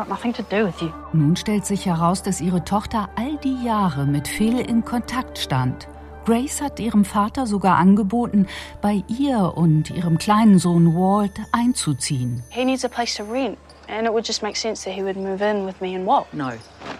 got nothing to do with you. Nun stellt sich heraus, dass ihre Tochter all die Jahre mit Phil in Kontakt stand. Grace hat ihrem Vater sogar angeboten, bei ihr und ihrem kleinen Sohn Walt einzuziehen. He needs a place to rent, and it would just make sense that he would move in with me and Walt. No.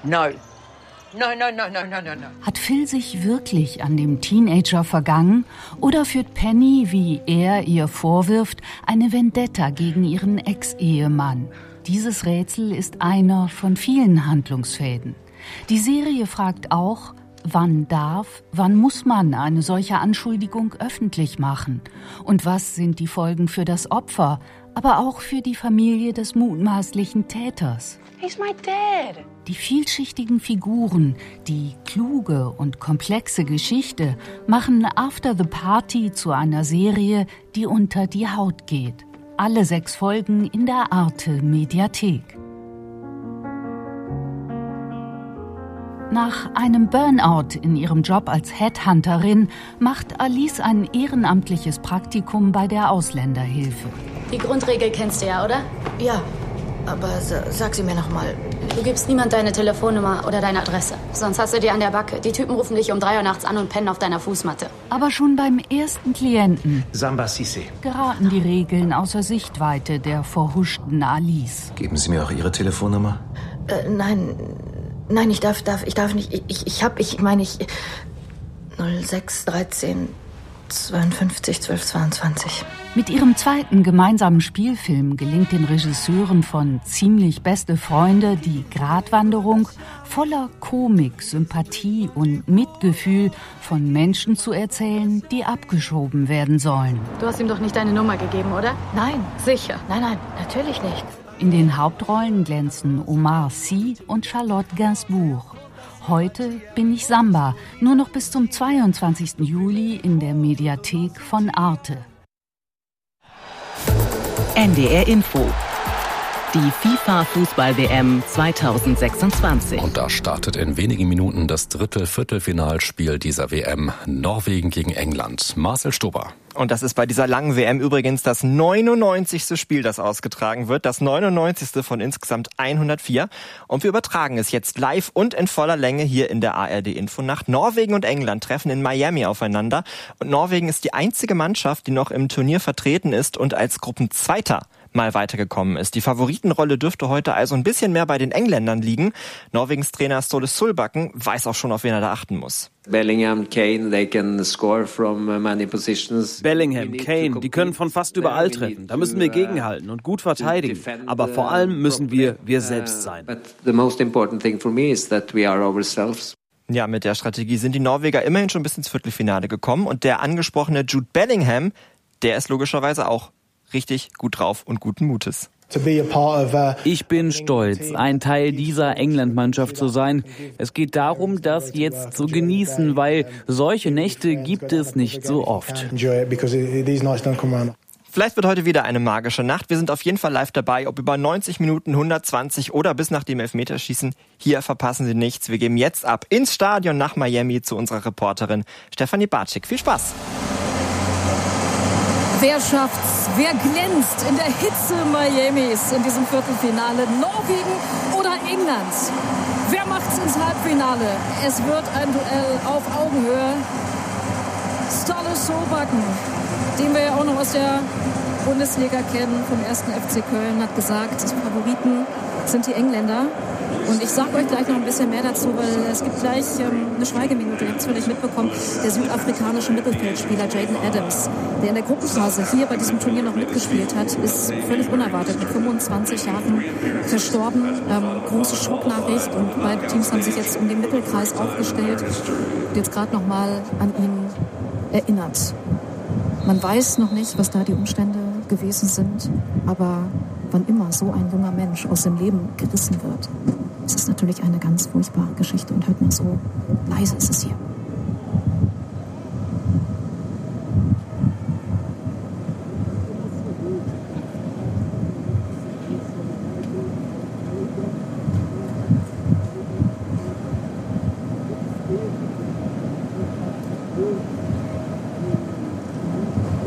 Hat Phil sich wirklich an dem Teenager vergangen oder führt Penny, wie er ihr vorwirft, eine Vendetta gegen ihren Ex-Ehemann? Dieses Rätsel ist einer von vielen Handlungsfäden. Die Serie fragt auch, wann muss man eine solche Anschuldigung öffentlich machen? Und was sind die Folgen für das Opfer, aber auch für die Familie des mutmaßlichen Täters? He's my dad. Die vielschichtigen Figuren, die kluge und komplexe Geschichte machen After the Party zu einer Serie, die unter die Haut geht. Alle 6 Folgen in der Arte-Mediathek. Nach einem Burnout in ihrem Job als Headhunterin macht Alice ein ehrenamtliches Praktikum bei der Ausländerhilfe. Die Grundregel kennst du ja, oder? Ja, aber sag sie mir noch mal. Du gibst niemand deine Telefonnummer oder deine Adresse. Sonst hast du die an der Backe. Die Typen rufen dich um 3 Uhr nachts an und pennen auf deiner Fußmatte. Aber schon beim ersten Klienten Samba Sissé. geraten die Regeln außer Sichtweite der verhuschten Alice. Geben Sie mir auch Ihre Telefonnummer? Nein, ich darf nicht. Ich meine 06 13 52 12 22. Mit ihrem zweiten gemeinsamen Spielfilm gelingt den Regisseuren von Ziemlich beste Freunde die Gratwanderung, voller Komik, Sympathie und Mitgefühl von Menschen zu erzählen, die abgeschoben werden sollen. Du hast ihm doch nicht deine Nummer gegeben, oder? Nein, Sicher. nein, natürlich nicht. In den Hauptrollen glänzen Omar Sy und Charlotte Gainsbourg. Heute bin ich Samba, nur noch bis zum 22. Juli in der Mediathek von Arte. NDR Info. Die FIFA-Fußball-WM 2026. Und da startet in wenigen Minuten das Viertelfinalspiel dieser WM. Norwegen gegen England. Marcel Stober. Und das ist bei dieser langen WM übrigens das 99. Spiel, das ausgetragen wird. Das 99. von insgesamt 104. Und wir übertragen es jetzt live und in voller Länge hier in der ARD-Infonacht. Norwegen und England treffen in Miami aufeinander. Und Norwegen ist die einzige Mannschaft, die noch im Turnier vertreten ist und als Gruppenzweiter mal weitergekommen ist. Die Favoritenrolle dürfte heute also ein bisschen mehr bei den Engländern liegen. Norwegens Trainer Ståle Solbakken weiß auch schon, auf wen er da achten muss. Bellingham, Kane, they can score from many positions. Bellingham, Kane, die können von fast überall treffen. Da müssen wir gegenhalten und gut verteidigen. Aber vor allem müssen wir selbst sein. But the most important thing for me is that we are ourselves. Ja, mit der Strategie sind die Norweger immerhin schon bis ins Viertelfinale gekommen. Und der angesprochene Jude Bellingham, der ist logischerweise auch richtig gut drauf und guten Mutes. Ich bin stolz, ein Teil dieser England-Mannschaft zu sein. Es geht darum, das jetzt zu genießen, weil solche Nächte gibt es nicht so oft. Vielleicht wird heute wieder eine magische Nacht. Wir sind auf jeden Fall live dabei, ob über 90 Minuten, 120 oder bis nach dem Elfmeterschießen. Hier verpassen Sie nichts. Wir geben jetzt ab ins Stadion nach Miami zu unserer Reporterin Stefanie Bartschik. Viel Spaß! Wer schafft's? Wer glänzt in der Hitze Miamis in diesem Viertelfinale? Norwegen oder England? Wer macht's ins Halbfinale? Es wird ein Duell auf Augenhöhe. Ståle Solbakken, den wir ja auch noch aus der Bundesliga kennen, vom 1. FC Köln, hat gesagt, die Favoriten sind die Engländer. Und ich sage euch gleich noch ein bisschen mehr dazu, weil es gibt gleich eine Schweigeminute. Ihr habt es vielleicht mitbekommen, der südafrikanische Mittelfeldspieler Jaden Adams, der in der Gruppenphase hier bei diesem Turnier noch mitgespielt hat, ist völlig unerwartet mit 25 Jahren verstorben. Große Schocknachricht und beide Teams haben sich jetzt um den Mittelkreis aufgestellt und jetzt gerade noch mal an ihn erinnert. Man weiß noch nicht, was da die Umstände gewesen sind, aber wann immer so ein junger Mensch aus dem Leben gerissen wird, es ist natürlich eine ganz furchtbare Geschichte und hört mal so, leise ist es hier.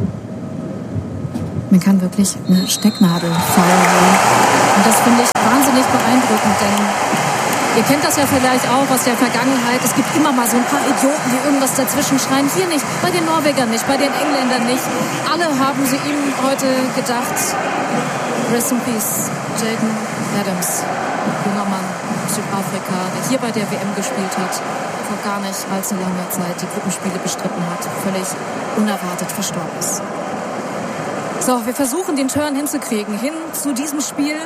Man kann wirklich eine Stecknadel fallen. Und das finde ich wahnsinnig wahnsinnig beeindruckend, denn ihr kennt das ja vielleicht auch aus der Vergangenheit. Es gibt immer mal so ein paar Idioten, die irgendwas dazwischen schreien. Hier nicht, bei den Norwegern nicht, bei den Engländern nicht. Alle haben sie ihm heute gedacht. Rest in Peace, Jaden Adams, junger Mann aus Südafrika, der hier bei der WM gespielt hat, vor gar nicht allzu langer Zeit die Gruppenspiele bestritten hat, völlig unerwartet verstorben ist. So, wir versuchen den Turn hinzukriegen, hin zu diesem Spiel.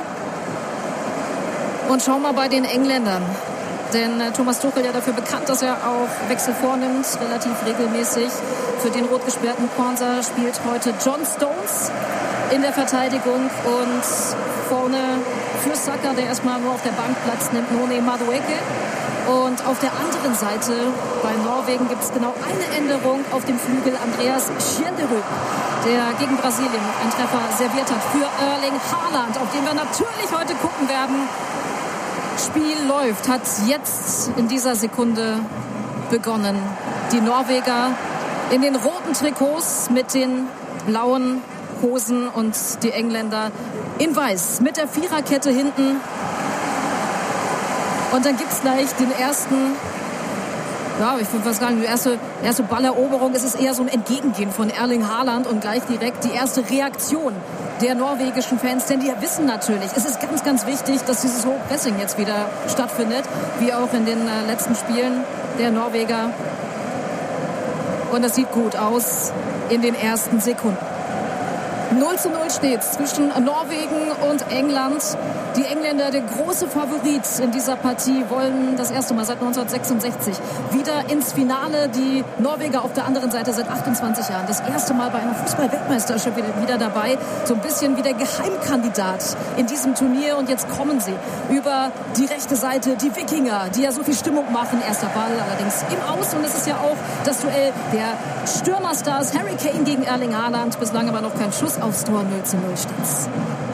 Und schauen wir bei den Engländern. Denn Thomas Tuchel ja dafür bekannt, dass er auch Wechsel vornimmt, relativ regelmäßig. Für den rot gesperrten Kwanzaa spielt heute John Stones in der Verteidigung. Und vorne für Saka, der erstmal nur auf der Bank Platz nimmt, Noni Madueke. Und auf der anderen Seite bei Norwegen gibt es genau eine Änderung auf dem Flügel. Andreas Schjelderud, der gegen Brasilien noch einen Treffer serviert hat für Erling Haaland, auf den wir natürlich heute gucken werden. Spiel läuft, hat jetzt in dieser Sekunde begonnen. Die Norweger in den roten Trikots mit den blauen Hosen und die Engländer in weiß mit der Viererkette hinten. Und dann gibt es gleich den ersten, ja, ich würde fast sagen, die erste Balleroberung. Es ist eher so ein Entgegengehen von Erling Haaland und gleich direkt die erste Reaktion der norwegischen Fans, denn die wissen natürlich, es ist ganz, ganz wichtig, dass dieses hohe Pressing jetzt wieder stattfindet, wie auch in den letzten Spielen der Norweger. Und das sieht gut aus in den ersten Sekunden. 0:0 steht zwischen Norwegen und England. Die Engländer, der große Favorit in dieser Partie, wollen das erste Mal seit 1966 wieder ins Finale. Die Norweger auf der anderen Seite seit 28 Jahren. Das erste Mal bei einer Fußball-Weltmeisterschaft wieder dabei. So ein bisschen wie der Geheimkandidat in diesem Turnier. Und jetzt kommen sie über die rechte Seite. Die Wikinger, die ja so viel Stimmung machen. Erster Ball allerdings im Aus. Und es ist ja auch das Duell der Stürmerstars. Harry Kane gegen Erling Haaland. Bislang aber noch kein Schuss aufs Tor. 0:0 steht's.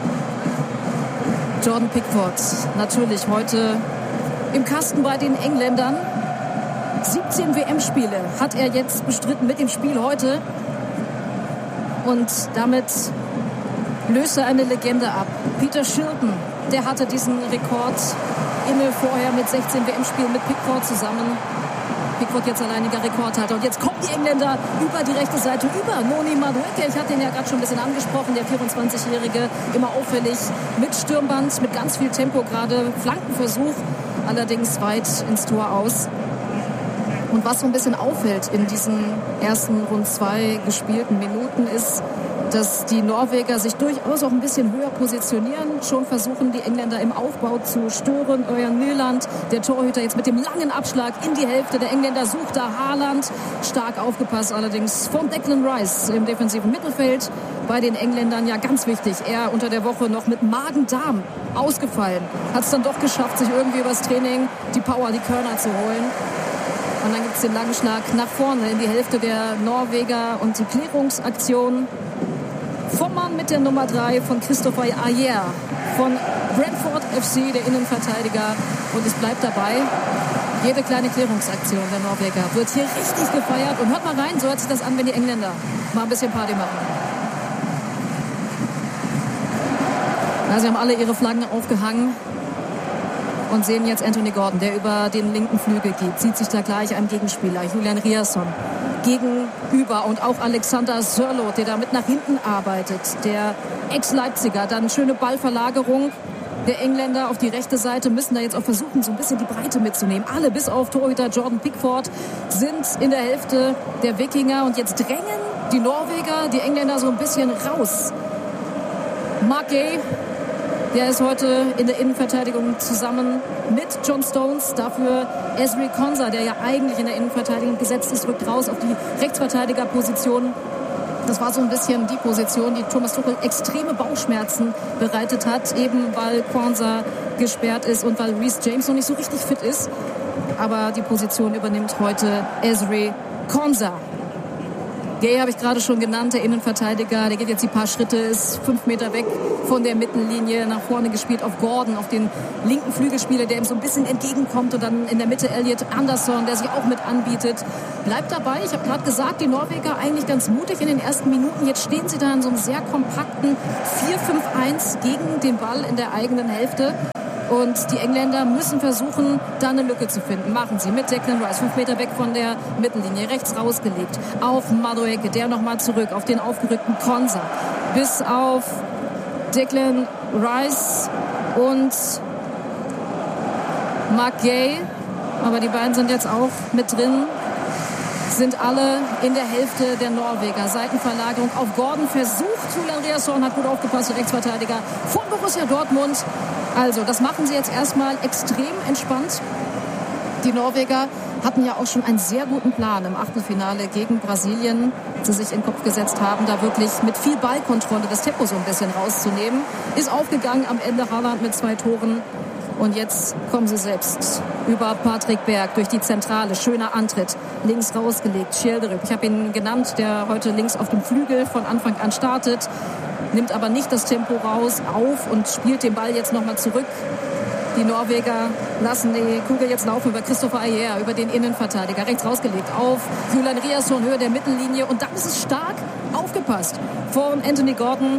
Jordan Pickford natürlich heute im Kasten bei den Engländern. 17 WM-Spiele hat er jetzt bestritten mit dem Spiel heute. Und damit löst er eine Legende ab. Peter Shilton, der hatte diesen Rekord inne vorher mit 16 WM-Spielen mit Pickford zusammen. Pickford jetzt alleiniger Rekordhalter. Und jetzt kommen die Engländer über die rechte Seite, über Noni Madueke. Ich hatte ihn ja gerade schon ein bisschen angesprochen, der 24-Jährige, immer auffällig mit Stirnband, mit ganz viel Tempo gerade. Flankenversuch, allerdings weit ins Tor aus. Und was so ein bisschen auffällt in diesen ersten rund 2 gespielten Minuten ist, dass die Norweger sich durchaus auch ein bisschen höher positionieren. Schon versuchen die Engländer im Aufbau zu stören. Ørjan Nyland, der Torhüter, jetzt mit dem langen Abschlag in die Hälfte der Engländer, sucht da Haaland. Stark aufgepasst allerdings von Declan Rice im defensiven Mittelfeld. Bei den Engländern ja ganz wichtig. Er unter der Woche noch mit Magen-Darm ausgefallen. Hat es dann doch geschafft, sich irgendwie übers Training die Power, die Körner zu holen. Und dann gibt es den langen Schlag nach vorne in die Hälfte der Norweger und die Klärungsaktion vom Mann mit der Nummer 3 von Christopher Ajer von Brentford FC, der Innenverteidiger. Und es bleibt dabei, jede kleine Klärungsaktion der Norweger wird hier richtig gefeiert. Und hört mal rein, so hört sich das an, wenn die Engländer mal ein bisschen Party machen. Ja, sie haben alle ihre Flaggen aufgehangen und sehen jetzt Anthony Gordon, der über den linken Flügel geht. Zieht sich da gleich einem Gegenspieler, Julian Riasson, gegenüber. Und auch Alexander Sørloth, der da mit nach hinten arbeitet. Der Ex-Leipziger, dann schöne Ballverlagerung der Engländer auf die rechte Seite, müssen da jetzt auch versuchen, so ein bisschen die Breite mitzunehmen. Alle bis auf Torhüter Jordan Pickford sind in der Hälfte der Wikinger. Und jetzt drängen die Norweger die Engländer so ein bisschen raus. Mark Gay, der ist heute in der Innenverteidigung zusammen mit John Stones. Dafür Ezri Konsa, der ja eigentlich in der Innenverteidigung gesetzt ist, rückt raus auf die Rechtsverteidigerposition. Das war so ein bisschen die Position, die Thomas Tuchel extreme Bauchschmerzen bereitet hat, eben weil Kwanzaa gesperrt ist und weil Reece James noch nicht so richtig fit ist. Aber die Position übernimmt heute Ezri Konsa. Gay habe ich gerade schon genannt, der Innenverteidiger. Der geht jetzt die paar Schritte, ist 5 Meter weg von der Mittellinie, nach vorne gespielt auf Gordon, auf den linken Flügelspieler, der ihm so ein bisschen entgegenkommt. Und dann in der Mitte Elliot Anderson, der sich auch mit anbietet. Bleibt dabei. Ich habe gerade gesagt, die Norweger eigentlich ganz mutig in den ersten Minuten. Jetzt stehen sie da in so einem sehr kompakten 4-5-1 gegen den Ball in der eigenen Hälfte. Und die Engländer müssen versuchen, da eine Lücke zu finden. Machen sie mit Declan Rice, 5 Meter weg von der Mittellinie, rechts rausgelegt. Auf Madueke, der nochmal zurück auf den aufgerückten Konsa. Bis auf Declan Rice und Mark Gay. Aber die beiden sind jetzt auch mit drin. Sind alle in der Hälfte der Norweger. Seitenverlagerung auf Gordon versucht. Julian Riasson hat gut aufgepasst, der Rechtsverteidiger von Borussia Dortmund. Also, das machen sie jetzt erstmal extrem entspannt. Die Norweger hatten ja auch schon einen sehr guten Plan im Achtelfinale gegen Brasilien, sie sich in den Kopf gesetzt haben, da wirklich mit viel Ballkontrolle das Tempo so ein bisschen rauszunehmen. Ist aufgegangen am Ende Haaland mit 2 Toren. Und jetzt kommen sie selbst über Patrick Berg durch die Zentrale. Schöner Antritt. Links rausgelegt. Schjelderup. Ich habe ihn genannt, der heute links auf dem Flügel von Anfang an startet. Nimmt aber nicht das Tempo raus auf und spielt den Ball jetzt nochmal zurück. Die Norweger lassen die Kugel jetzt laufen über Christopher Ajer, über den Innenverteidiger. Rechts rausgelegt auf Julian Riasson, Höhe der Mittellinie. Und dann ist es stark aufgepasst von Anthony Gordon,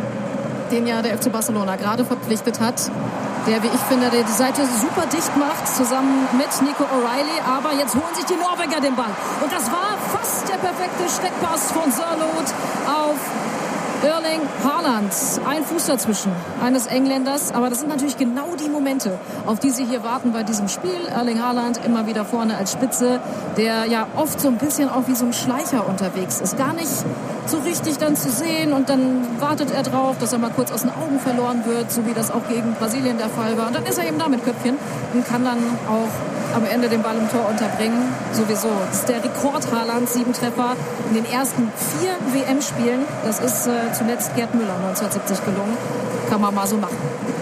den ja der FC Barcelona gerade verpflichtet hat. Der, wie ich finde, die Seite super dicht macht, zusammen mit Nico O'Reilly. Aber jetzt holen sich die Norweger den Ball. Und das war fast der perfekte Steckpass von Sørloth auf Erling Haaland. Ein Fuß dazwischen eines Engländers. Aber das sind natürlich genau die Momente, auf die sie hier warten bei diesem Spiel. Erling Haaland immer wieder vorne als Spitze, der ja oft so ein bisschen auch wie so ein Schleicher unterwegs ist. Gar nicht so richtig dann zu sehen und dann wartet er drauf, dass er mal kurz aus den Augen verloren wird, so wie das auch gegen Brasilien der Fall war. Und dann ist er eben da mit Köpfchen und kann dann auch am Ende den Ball im Tor unterbringen. Sowieso. Das ist der Rekord Haaland, 7 Treffer in den ersten 4 WM-Spielen. Das ist zuletzt Gerd Müller 1970 gelungen. Kann man mal so machen.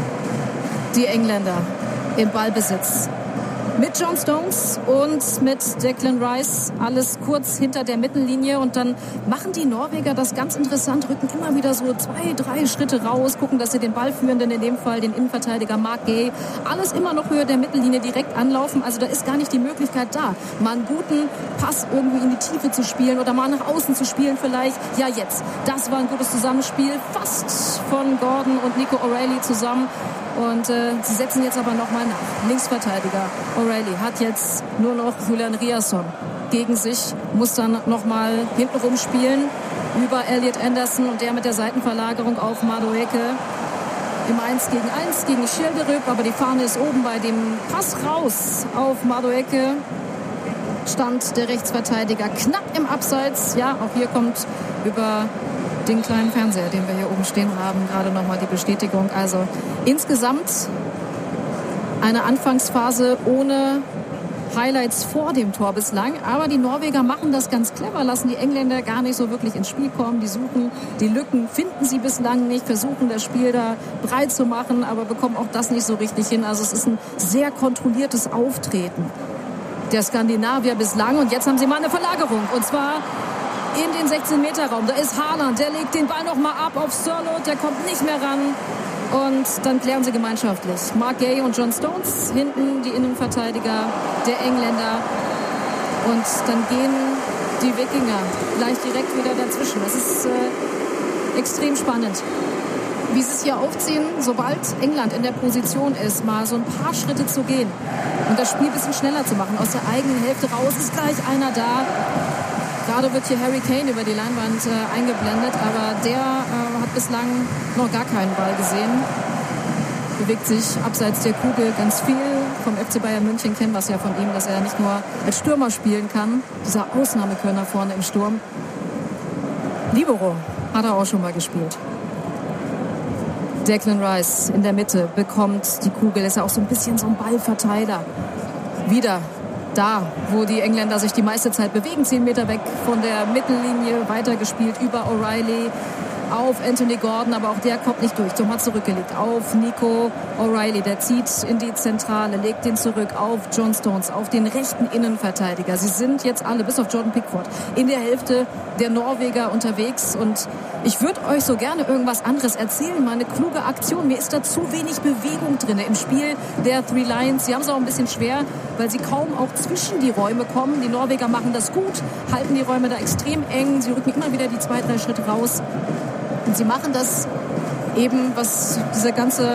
Die Engländer im Ballbesitz. Mit John Stones und mit Declan Rice, alles kurz hinter der Mittellinie. Und dann machen die Norweger das ganz interessant, rücken immer wieder so 2, 3 Schritte raus, gucken, dass sie den Ballführenden, in dem Fall den Innenverteidiger Mark Gay, alles immer noch Höhe der Mittellinie direkt anlaufen. Also da ist gar nicht die Möglichkeit da, mal einen guten Pass irgendwie in die Tiefe zu spielen oder mal nach außen zu spielen vielleicht. Ja, jetzt. Das war ein gutes Zusammenspiel, fast von Gordon und Nico O'Reilly zusammen. Und sie setzen jetzt aber nochmal nach. Linksverteidiger O'Reilly hat jetzt nur noch Julian Riasson gegen sich, muss dann nochmal hintenrum spielen über Elliot Anderson und der mit der Seitenverlagerung auf Madueke im 1 gegen 1 gegen Schjelderup. Aber die Fahne ist oben bei dem Pass raus auf Madueke. Stand der Rechtsverteidiger knapp im Abseits. Ja, auch hier kommt über den kleinen Fernseher, den wir hier oben stehen haben, gerade nochmal die Bestätigung. Also insgesamt eine Anfangsphase ohne Highlights vor dem Tor bislang. Aber die Norweger machen das ganz clever, lassen die Engländer gar nicht so wirklich ins Spiel kommen. Die suchen die Lücken, finden sie bislang nicht, versuchen das Spiel da breit zu machen, aber bekommen auch das nicht so richtig hin. Also es ist ein sehr kontrolliertes Auftreten der Skandinavier bislang. Und jetzt haben sie mal eine Verlagerung. Und zwar in den 16-Meter-Raum. Da ist Haaland, der legt den Ball noch mal ab auf Sørloth, der kommt nicht mehr ran. Und dann klären sie gemeinschaftlich. Mark Gay und John Stones, hinten die Innenverteidiger der Engländer. Und dann gehen die Wikinger gleich direkt wieder dazwischen. Das ist extrem spannend, wie sie es hier aufziehen, sobald England in der Position ist, mal so ein paar Schritte zu gehen und das Spiel ein bisschen schneller zu machen. Aus der eigenen Hälfte raus ist gleich einer da. Gerade wird hier Harry Kane über die Leinwand eingeblendet, aber der hat bislang noch gar keinen Ball gesehen. Bewegt sich abseits der Kugel ganz viel. Vom FC Bayern München kennen wir es ja von ihm, dass er nicht nur als Stürmer spielen kann, dieser Ausnahmekönner vorne im Sturm. Libero hat er auch schon mal gespielt. Declan Rice in der Mitte bekommt die Kugel, ist ja auch so ein bisschen so ein Ballverteiler. Wieder da, wo die Engländer sich die meiste Zeit bewegen, 10 Meter weg von der Mittellinie, weitergespielt über O'Reilly auf Anthony Gordon, aber auch der kommt nicht durch. Tom hat zurückgelegt auf Nico O'Reilly, der zieht in die Zentrale, legt den zurück auf John Stones, auf den rechten Innenverteidiger. Sie sind jetzt alle, bis auf Jordan Pickford, in der Hälfte der Norweger unterwegs und ich würde euch so gerne irgendwas anderes erzählen, mal eine kluge Aktion. Mir ist da zu wenig Bewegung drin im Spiel der Three Lions. Sie haben es auch ein bisschen schwer, weil sie kaum auch zwischen die Räume kommen. Die Norweger machen das gut, halten die Räume da extrem eng. Sie rücken immer wieder die 2, 3 Schritte raus. Und sie machen das eben, was diese ganze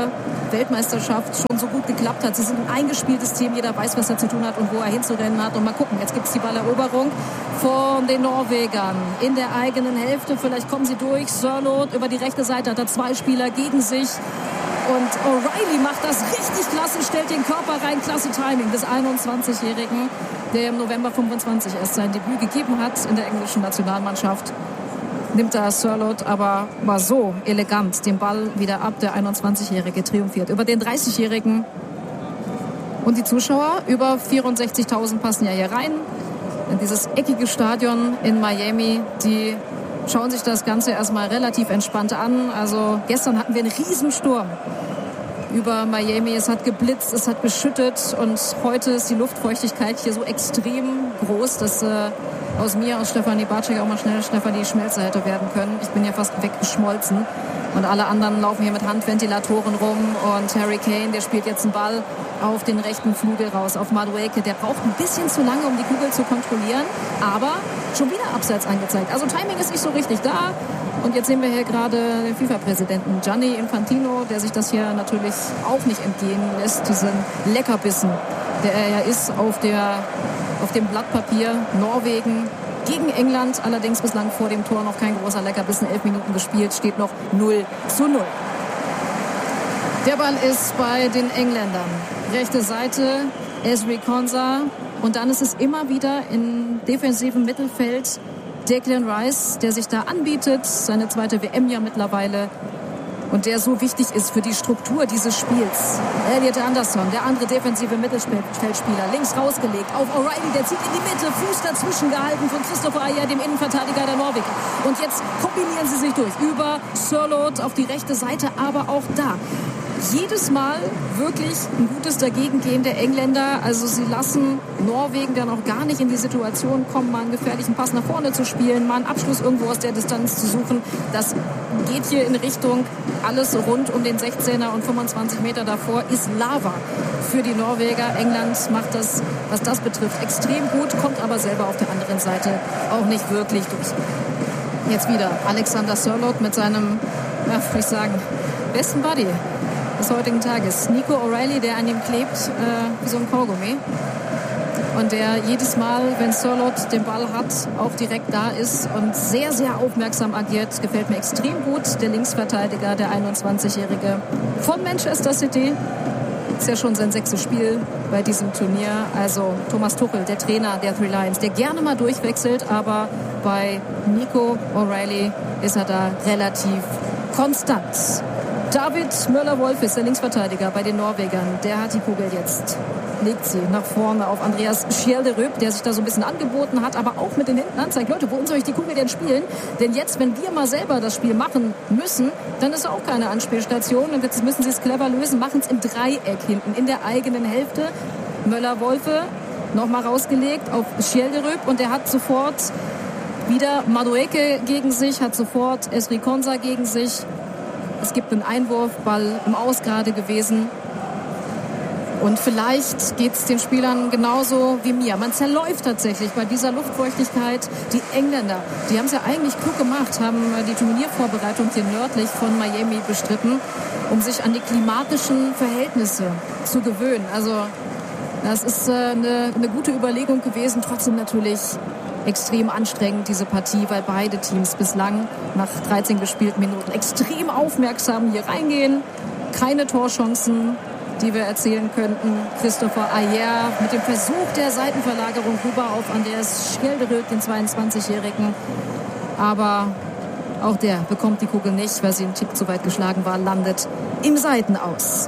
Weltmeisterschaft schon so gut geklappt hat. Sie sind ein eingespieltes Team, jeder weiß, was er zu tun hat und wo er hinzurennen hat. Und mal gucken, jetzt gibt es die Balleroberung von den Norwegern in der eigenen Hälfte. Vielleicht kommen sie durch. Sørloth über die rechte Seite hat er 2 Spieler gegen sich. Und O'Reilly macht das richtig klasse, stellt den Körper rein. Klasse Timing des 21-Jährigen, der im November 25 erst sein Debüt gegeben hat in der englischen Nationalmannschaft. Nimmt da Sørloth aber mal so elegant den Ball wieder ab. Der 21-Jährige triumphiert über den 30-Jährigen. Und die Zuschauer, über 64.000 passen ja hier rein. In dieses eckige Stadion in Miami, die schauen sich das Ganze erstmal relativ entspannt an. Also gestern hatten wir einen Riesensturm über Miami. Es hat geblitzt, es hat geschüttet und heute ist die Luftfeuchtigkeit hier so extrem groß, dass aus Stefanie Barczyk auch mal schnell Stefanie Schmelzer hätte werden können. Ich bin ja fast weggeschmolzen. Und alle anderen laufen hier mit Handventilatoren rum. Und Harry Kane, der spielt jetzt einen Ball auf den rechten Flügel raus, auf Madueke. Der braucht ein bisschen zu lange, um die Kugel zu kontrollieren. Aber schon wieder abseits angezeigt. Also Timing ist nicht so richtig da. Und jetzt sehen wir hier gerade den FIFA-Präsidenten Gianni Infantino, der sich das hier natürlich auch nicht entgehen lässt. Diesen Leckerbissen, der er ja ist auf dem Blatt Papier. Norwegen gegen England, allerdings bislang vor dem Tor noch kein großer Leckerbissen. 11 Minuten gespielt, steht noch 0:0. Der Ball ist bei den Engländern. Rechte Seite, Ezri Konsa. Und dann ist es immer wieder im defensiven Mittelfeld Declan Rice, der sich da anbietet. Seine zweite WM ja mittlerweile. Und der so wichtig ist für die Struktur dieses Spiels. Elliot Anderson, der andere defensive Mittelfeldspieler, links rausgelegt auf O'Reilly, der zieht in die Mitte, Fuß dazwischen gehalten von Kristoffer Ajer, dem Innenverteidiger der Norweger. Und jetzt kombinieren sie sich durch über Sørloth auf die rechte Seite, aber auch da. Jedes Mal wirklich ein gutes Dagegengehen der Engländer. Also sie lassen Norwegen dann auch gar nicht in die Situation kommen, mal einen gefährlichen Pass nach vorne zu spielen, mal einen Abschluss irgendwo aus der Distanz zu suchen. Das geht hier in Richtung alles rund um den 16er und 25 Meter davor ist Lava für die Norweger. England macht das, was das betrifft, extrem gut, kommt aber selber auf der anderen Seite auch nicht wirklich durch. Jetzt wieder Alexander Sørloth mit seinem, würde ich sagen, besten Buddy des heutigen Tages. Nico O'Reilly, der an ihm klebt wie so ein Kaugummi. Und der jedes Mal, wenn Sørloth den Ball hat, auch direkt da ist und sehr, sehr aufmerksam agiert. Gefällt mir extrem gut. Der Linksverteidiger, der 21-Jährige von Manchester City. Ist ja schon sein 6. Spiel bei diesem Turnier. Also Thomas Tuchel, der Trainer der Three Lions, der gerne mal durchwechselt, aber bei Nico O'Reilly ist er da relativ konstant. David Møller-Wolf ist der Linksverteidiger bei den Norwegern. Der hat die Kugel jetzt. Legt sie nach vorne auf Andreas Schjelderup, der sich da so ein bisschen angeboten hat, aber auch mit den Händen anzeigt. Leute, wohin soll ich die Kugel denn spielen? Denn jetzt, wenn wir mal selber das Spiel machen müssen, dann ist auch keine Anspielstation. Und jetzt müssen sie es clever lösen, machen es im Dreieck hinten, in der eigenen Hälfte. Møller-Wolfe nochmal rausgelegt auf Schjelderup und der hat sofort wieder Madueke gegen sich, hat sofort Ezri Konsa gegen sich. Es gibt einen Einwurf, Ball im Aus gerade gewesen. Und vielleicht geht es den Spielern genauso wie mir. Man zerläuft tatsächlich bei dieser Luftfeuchtigkeit. Die Engländer, die haben es ja eigentlich klug gemacht, haben die Turniervorbereitung hier nördlich von Miami bestritten, um sich an die klimatischen Verhältnisse zu gewöhnen. Also das ist eine gute Überlegung gewesen. Trotzdem natürlich extrem anstrengend, diese Partie, weil beide Teams bislang nach 13 gespielten Minuten extrem aufmerksam hier reingehen. Keine Torchancen, die wir erzählen könnten. Christopher Ajer mit dem Versuch der Seitenverlagerung rüber auf Andreas Schjelderup, den 22-Jährigen. Aber auch der bekommt die Kugel nicht, weil sie einen Tick zu weit geschlagen war, landet im Seitenaus.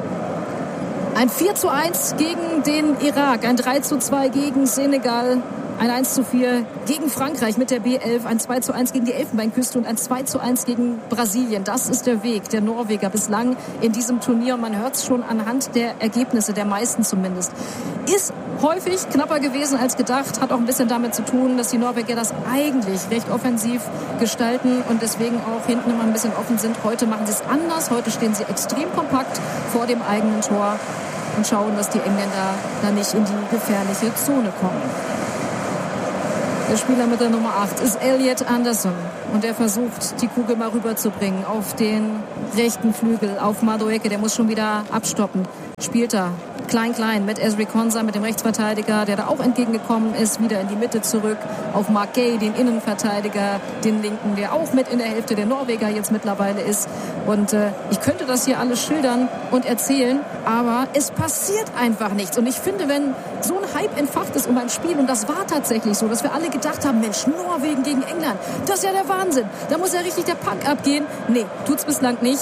Ein 4:1 gegen den Irak, ein 3:2 gegen Senegal. Ein 1:4 gegen Frankreich mit der B11, ein 2:1 gegen die Elfenbeinküste und ein 2:1 gegen Brasilien. Das ist der Weg der Norweger bislang in diesem Turnier. Und man hört es schon anhand der Ergebnisse, der meisten zumindest. Ist häufig knapper gewesen als gedacht, hat auch ein bisschen damit zu tun, dass die Norweger das eigentlich recht offensiv gestalten und deswegen auch hinten immer ein bisschen offen sind. Heute machen sie es anders. Heute stehen sie extrem kompakt vor dem eigenen Tor und schauen, dass die Engländer da nicht in die gefährliche Zone kommen. Der Spieler mit der Nummer 8 ist Elliot Anderson. Und der versucht, die Kugel mal rüberzubringen auf den rechten Flügel, auf Madueke. Der muss schon wieder abstoppen. Spielt da klein mit Ezri Konsa, mit dem Rechtsverteidiger, der da auch entgegengekommen ist, wieder in die Mitte zurück. Auf Mark Gay, den Innenverteidiger, den Linken, der auch mit in der Hälfte der Norweger jetzt mittlerweile ist. Und ich könnte das hier alles schildern und erzählen, aber es passiert einfach nichts. Und ich finde, wenn so ein Hype entfacht ist um ein Spiel, und das war tatsächlich so, dass wir alle gedacht haben, Mensch, Norwegen gegen England, das ist ja der Wahnsinn. Da muss ja richtig der Pack abgehen. Nee, tut's bislang nicht.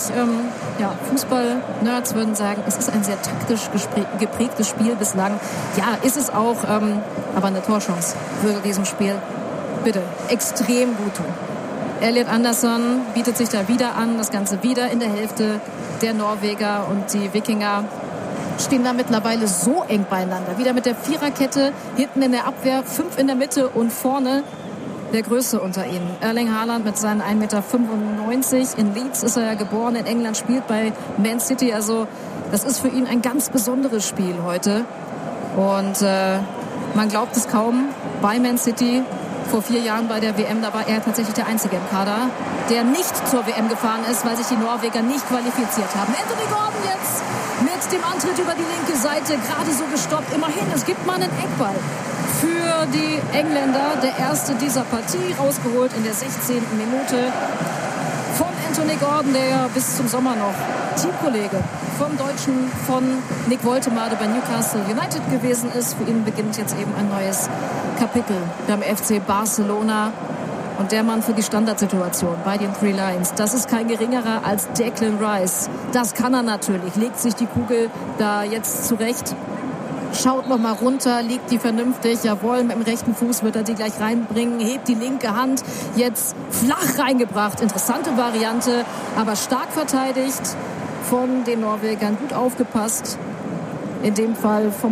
Fußball-Nerds würden sagen, es ist ein sehr taktisch geprägtes Spiel bislang. Ja, ist es auch, aber eine Torchance würde diesem Spiel bitte extrem gut tun. Elliot Anderson bietet sich da wieder an, das Ganze wieder in der Hälfte der Norweger, und die Wikinger stehen da mittlerweile so eng beieinander. Wieder mit der Viererkette, hinten in der Abwehr, 5 in der Mitte und vorne der Größte unter ihnen. Erling Haaland mit seinen 1,95 Meter. In Leeds ist er ja geboren, in England, spielt bei Man City. Also das ist für ihn ein ganz besonderes Spiel heute. Und man glaubt es kaum, bei Man City vor 4 Jahren bei der WM, da war er tatsächlich der Einzige im Kader, der nicht zur WM gefahren ist, weil sich die Norweger nicht qualifiziert haben. Anthony Gordon jetzt mit dem Antritt über die linke Seite, gerade so gestoppt. Immerhin, es gibt mal einen Eckball für die Engländer. Der erste dieser Partie, rausgeholt in der 16. Minute von Anthony Gordon, der ja bis zum Sommer noch Teamkollege vom Deutschen, von Nick Woltemade bei Newcastle United gewesen ist. Für ihn beginnt jetzt eben ein neues Kapitel beim FC Barcelona. Und der Mann für die Standardsituation bei den Three Lions, das ist kein geringerer als Declan Rice. Das kann er natürlich, legt sich die Kugel da jetzt zurecht. Schaut noch mal runter, liegt die vernünftig. Jawohl, mit dem rechten Fuß wird er die gleich reinbringen. Hebt die linke Hand, jetzt flach reingebracht. Interessante Variante, aber stark verteidigt von den Norwegern. Gut aufgepasst. In dem Fall vom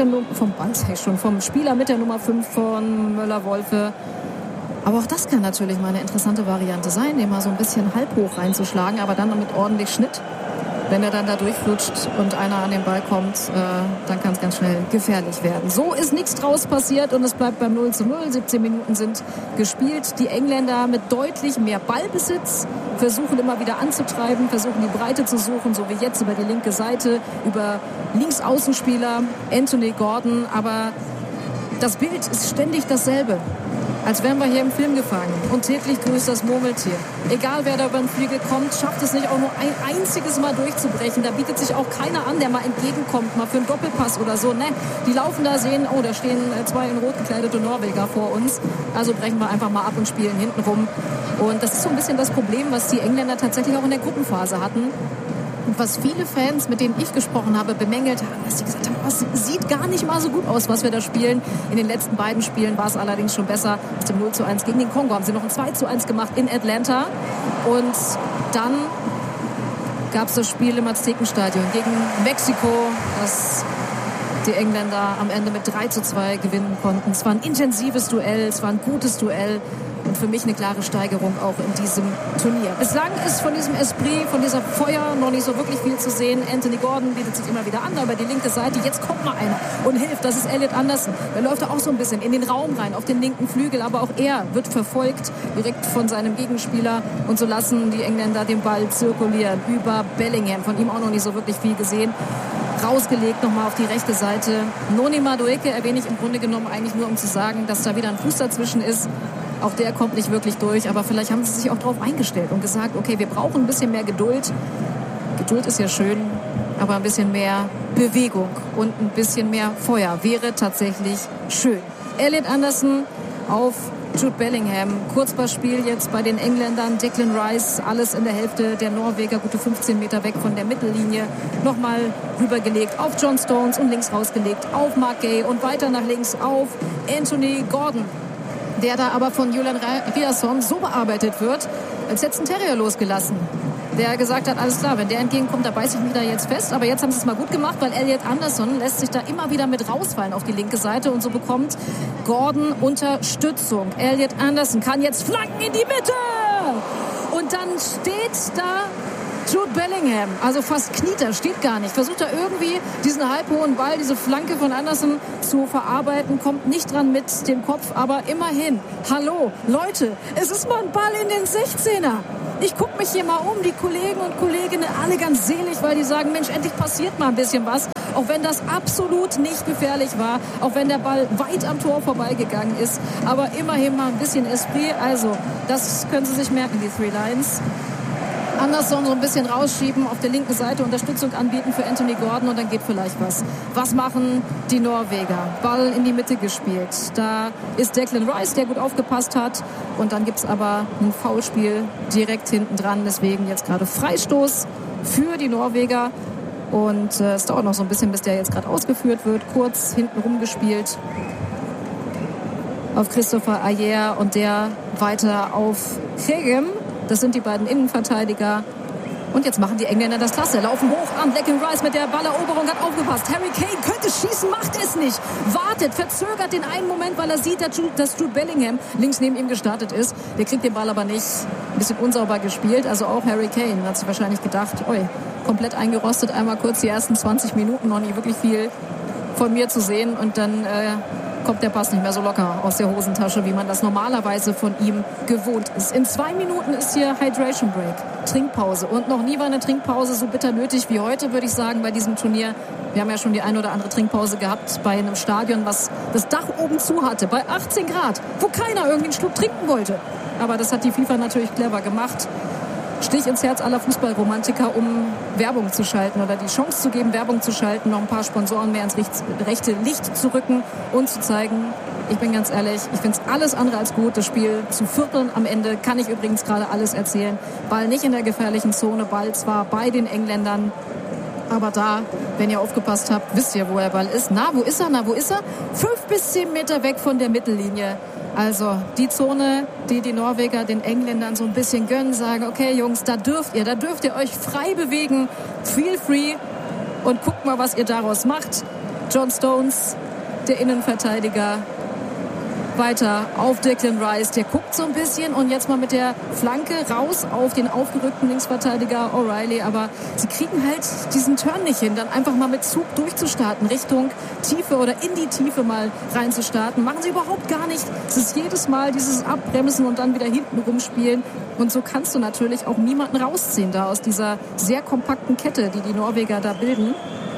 Spieler mit der Nummer 5 von Müller-Wolfe. Aber auch das kann natürlich mal eine interessante Variante sein, den mal so ein bisschen halb hoch reinzuschlagen, aber dann mit ordentlich Schnitt. Wenn er dann da durchflutscht und einer an den Ball kommt, dann kann es ganz schnell gefährlich werden. So ist nichts draus passiert und es bleibt beim 0:0. 17 Minuten sind gespielt. Die Engländer mit deutlich mehr Ballbesitz versuchen immer wieder anzutreiben, versuchen die Breite zu suchen, so wie jetzt über die linke Seite, über Linksaußenspieler Anthony Gordon. Aber das Bild ist ständig dasselbe. Als wären wir hier im Film gefangen. Und täglich grüßt das Murmeltier. Egal, wer da über den Flügel kommt, schafft es nicht auch nur ein einziges Mal durchzubrechen. Da bietet sich auch keiner an, der mal entgegenkommt, mal für einen Doppelpass oder so. Ne, die laufen da, sehen, oh, da stehen 2 in rot gekleidete Norweger vor uns. Also brechen wir einfach mal ab und spielen hinten rum. Und das ist so ein bisschen das Problem, was die Engländer tatsächlich auch in der Gruppenphase hatten. Und was viele Fans, mit denen ich gesprochen habe, bemängelt haben, dass sie gesagt haben, es sieht gar nicht mal so gut aus, was wir da spielen. In den letzten beiden Spielen war es allerdings schon besser. Aus dem 0:1 gegen den Kongo haben sie noch ein 2:1 gemacht in Atlanta. Und dann gab es das Spiel im Aztekenstadion gegen Mexiko, das die Engländer am Ende mit 3:2 gewinnen konnten. Es war ein intensives Duell, es war ein gutes Duell. Und für mich eine klare Steigerung auch in diesem Turnier. Bislang ist von diesem Esprit, von dieser Feuer noch nicht so wirklich viel zu sehen. Anthony Gordon bietet sich immer wieder an, über die linke Seite. Jetzt kommt mal einer und hilft. Das ist Elliot Anderson. Der läuft da auch so ein bisschen in den Raum rein, auf den linken Flügel. Aber auch er wird verfolgt direkt von seinem Gegenspieler. Und so lassen die Engländer den Ball zirkulieren über Bellingham. Von ihm auch noch nicht so wirklich viel gesehen. Rausgelegt nochmal auf die rechte Seite. Noni Madueke erwähne ich im Grunde genommen eigentlich nur, um zu sagen, dass da wieder ein Fuß dazwischen ist. Auch der kommt nicht wirklich durch, aber vielleicht haben sie sich auch darauf eingestellt und gesagt, okay, wir brauchen ein bisschen mehr Geduld. Geduld ist ja schön, aber ein bisschen mehr Bewegung und ein bisschen mehr Feuer wäre tatsächlich schön. Elliot Anderson auf Jude Bellingham. Kurzpassspiel jetzt bei den Engländern. Declan Rice, alles in der Hälfte der Norweger, gute 15 Meter weg von der Mittellinie. Nochmal rübergelegt auf John Stones und links rausgelegt auf Mark Gay und weiter nach links auf Anthony Gordon. Der da aber von Julian Riasson so bearbeitet wird, als hätte es ein Terrier losgelassen. Der gesagt hat, alles klar, wenn der entgegenkommt, da beiße ich mich da jetzt fest. Aber jetzt haben sie es mal gut gemacht, weil Elliot Anderson lässt sich da immer wieder mit rausfallen auf die linke Seite. Und so bekommt Gordon Unterstützung. Elliot Anderson kann jetzt flanken in die Mitte. Und dann steht da Jude Bellingham, also fast kniet er, steht gar nicht. Versucht er irgendwie diesen halbhohen Ball, diese Flanke von Anderson zu verarbeiten, kommt nicht dran mit dem Kopf, aber immerhin. Hallo, Leute, es ist mal ein Ball in den 16er. Ich gucke mich hier mal um, die Kollegen und Kolleginnen, alle ganz selig, weil die sagen, Mensch, endlich passiert mal ein bisschen was. Auch wenn das absolut nicht gefährlich war, auch wenn der Ball weit am Tor vorbeigegangen ist. Aber immerhin mal ein bisschen Esprit. Also, das können Sie sich merken, die Three Lions. Anderson so ein bisschen rausschieben, auf der linken Seite Unterstützung anbieten für Anthony Gordon und dann geht vielleicht was. Was machen die Norweger? Ball in die Mitte gespielt. Da ist Declan Rice, der gut aufgepasst hat. Und dann gibt es aber ein Foulspiel direkt hinten dran. Deswegen jetzt gerade Freistoß für die Norweger. Und es dauert noch so ein bisschen, bis der jetzt gerade ausgeführt wird. Kurz hinten rumgespielt auf Christopher Ajer und der weiter auf Hegem. Das sind die beiden Innenverteidiger. Und jetzt machen die Engländer das klasse. Laufen hoch an. Declan Rice mit der Balleroberung hat aufgepasst. Harry Kane könnte schießen, macht es nicht. Wartet, verzögert den einen Moment, weil er sieht, dass Jude Bellingham links neben ihm gestartet ist. Der kriegt den Ball aber nicht. Ein bisschen unsauber gespielt. Also auch Harry Kane hat sich wahrscheinlich gedacht, oi, komplett eingerostet. Einmal kurz die ersten 20 Minuten, noch nicht wirklich viel von mir zu sehen. Und dann kommt der Pass nicht mehr so locker aus der Hosentasche, wie man das normalerweise von ihm gewohnt ist. In 2 Minuten ist hier Hydration Break, Trinkpause. Und noch nie war eine Trinkpause so bitter nötig wie heute, würde ich sagen, bei diesem Turnier. Wir haben ja schon die eine oder andere Trinkpause gehabt bei einem Stadion, was das Dach oben zu hatte, bei 18 Grad, wo keiner irgendwie einen Schluck trinken wollte. Aber das hat die FIFA natürlich clever gemacht. Stich ins Herz aller Fußballromantiker, um Werbung zu schalten oder die Chance zu geben, Werbung zu schalten, noch ein paar Sponsoren mehr ins rechte Licht zu rücken und zu zeigen, ich bin ganz ehrlich, ich finde es alles andere als gut. Das Spiel zu vierteln am Ende kann ich übrigens gerade alles erzählen. Ball nicht in der gefährlichen Zone, Ball zwar bei den Engländern, aber da, wenn ihr aufgepasst habt, wisst ihr, wo der Ball ist. Na, wo ist er? 5 bis 10 Meter weg von der Mittellinie. Also die Zone, die die Norweger den Engländern so ein bisschen gönnen, sagen, okay Jungs, da dürft ihr euch frei bewegen, feel free und guckt mal, was ihr daraus macht. John Stones, der Innenverteidiger, weiter auf Declan Rice, der guckt so ein bisschen und jetzt mal mit der Flanke raus auf den aufgerückten Linksverteidiger O'Reilly, aber sie kriegen halt diesen Turn nicht hin, dann einfach mal mit Zug durchzustarten, Richtung Tiefe oder in die Tiefe mal reinzustarten. Machen sie überhaupt gar nicht. Es ist jedes Mal dieses Abbremsen und dann wieder hinten rumspielen und so kannst du natürlich auch niemanden rausziehen da aus dieser sehr kompakten Kette, die die Norweger da bilden.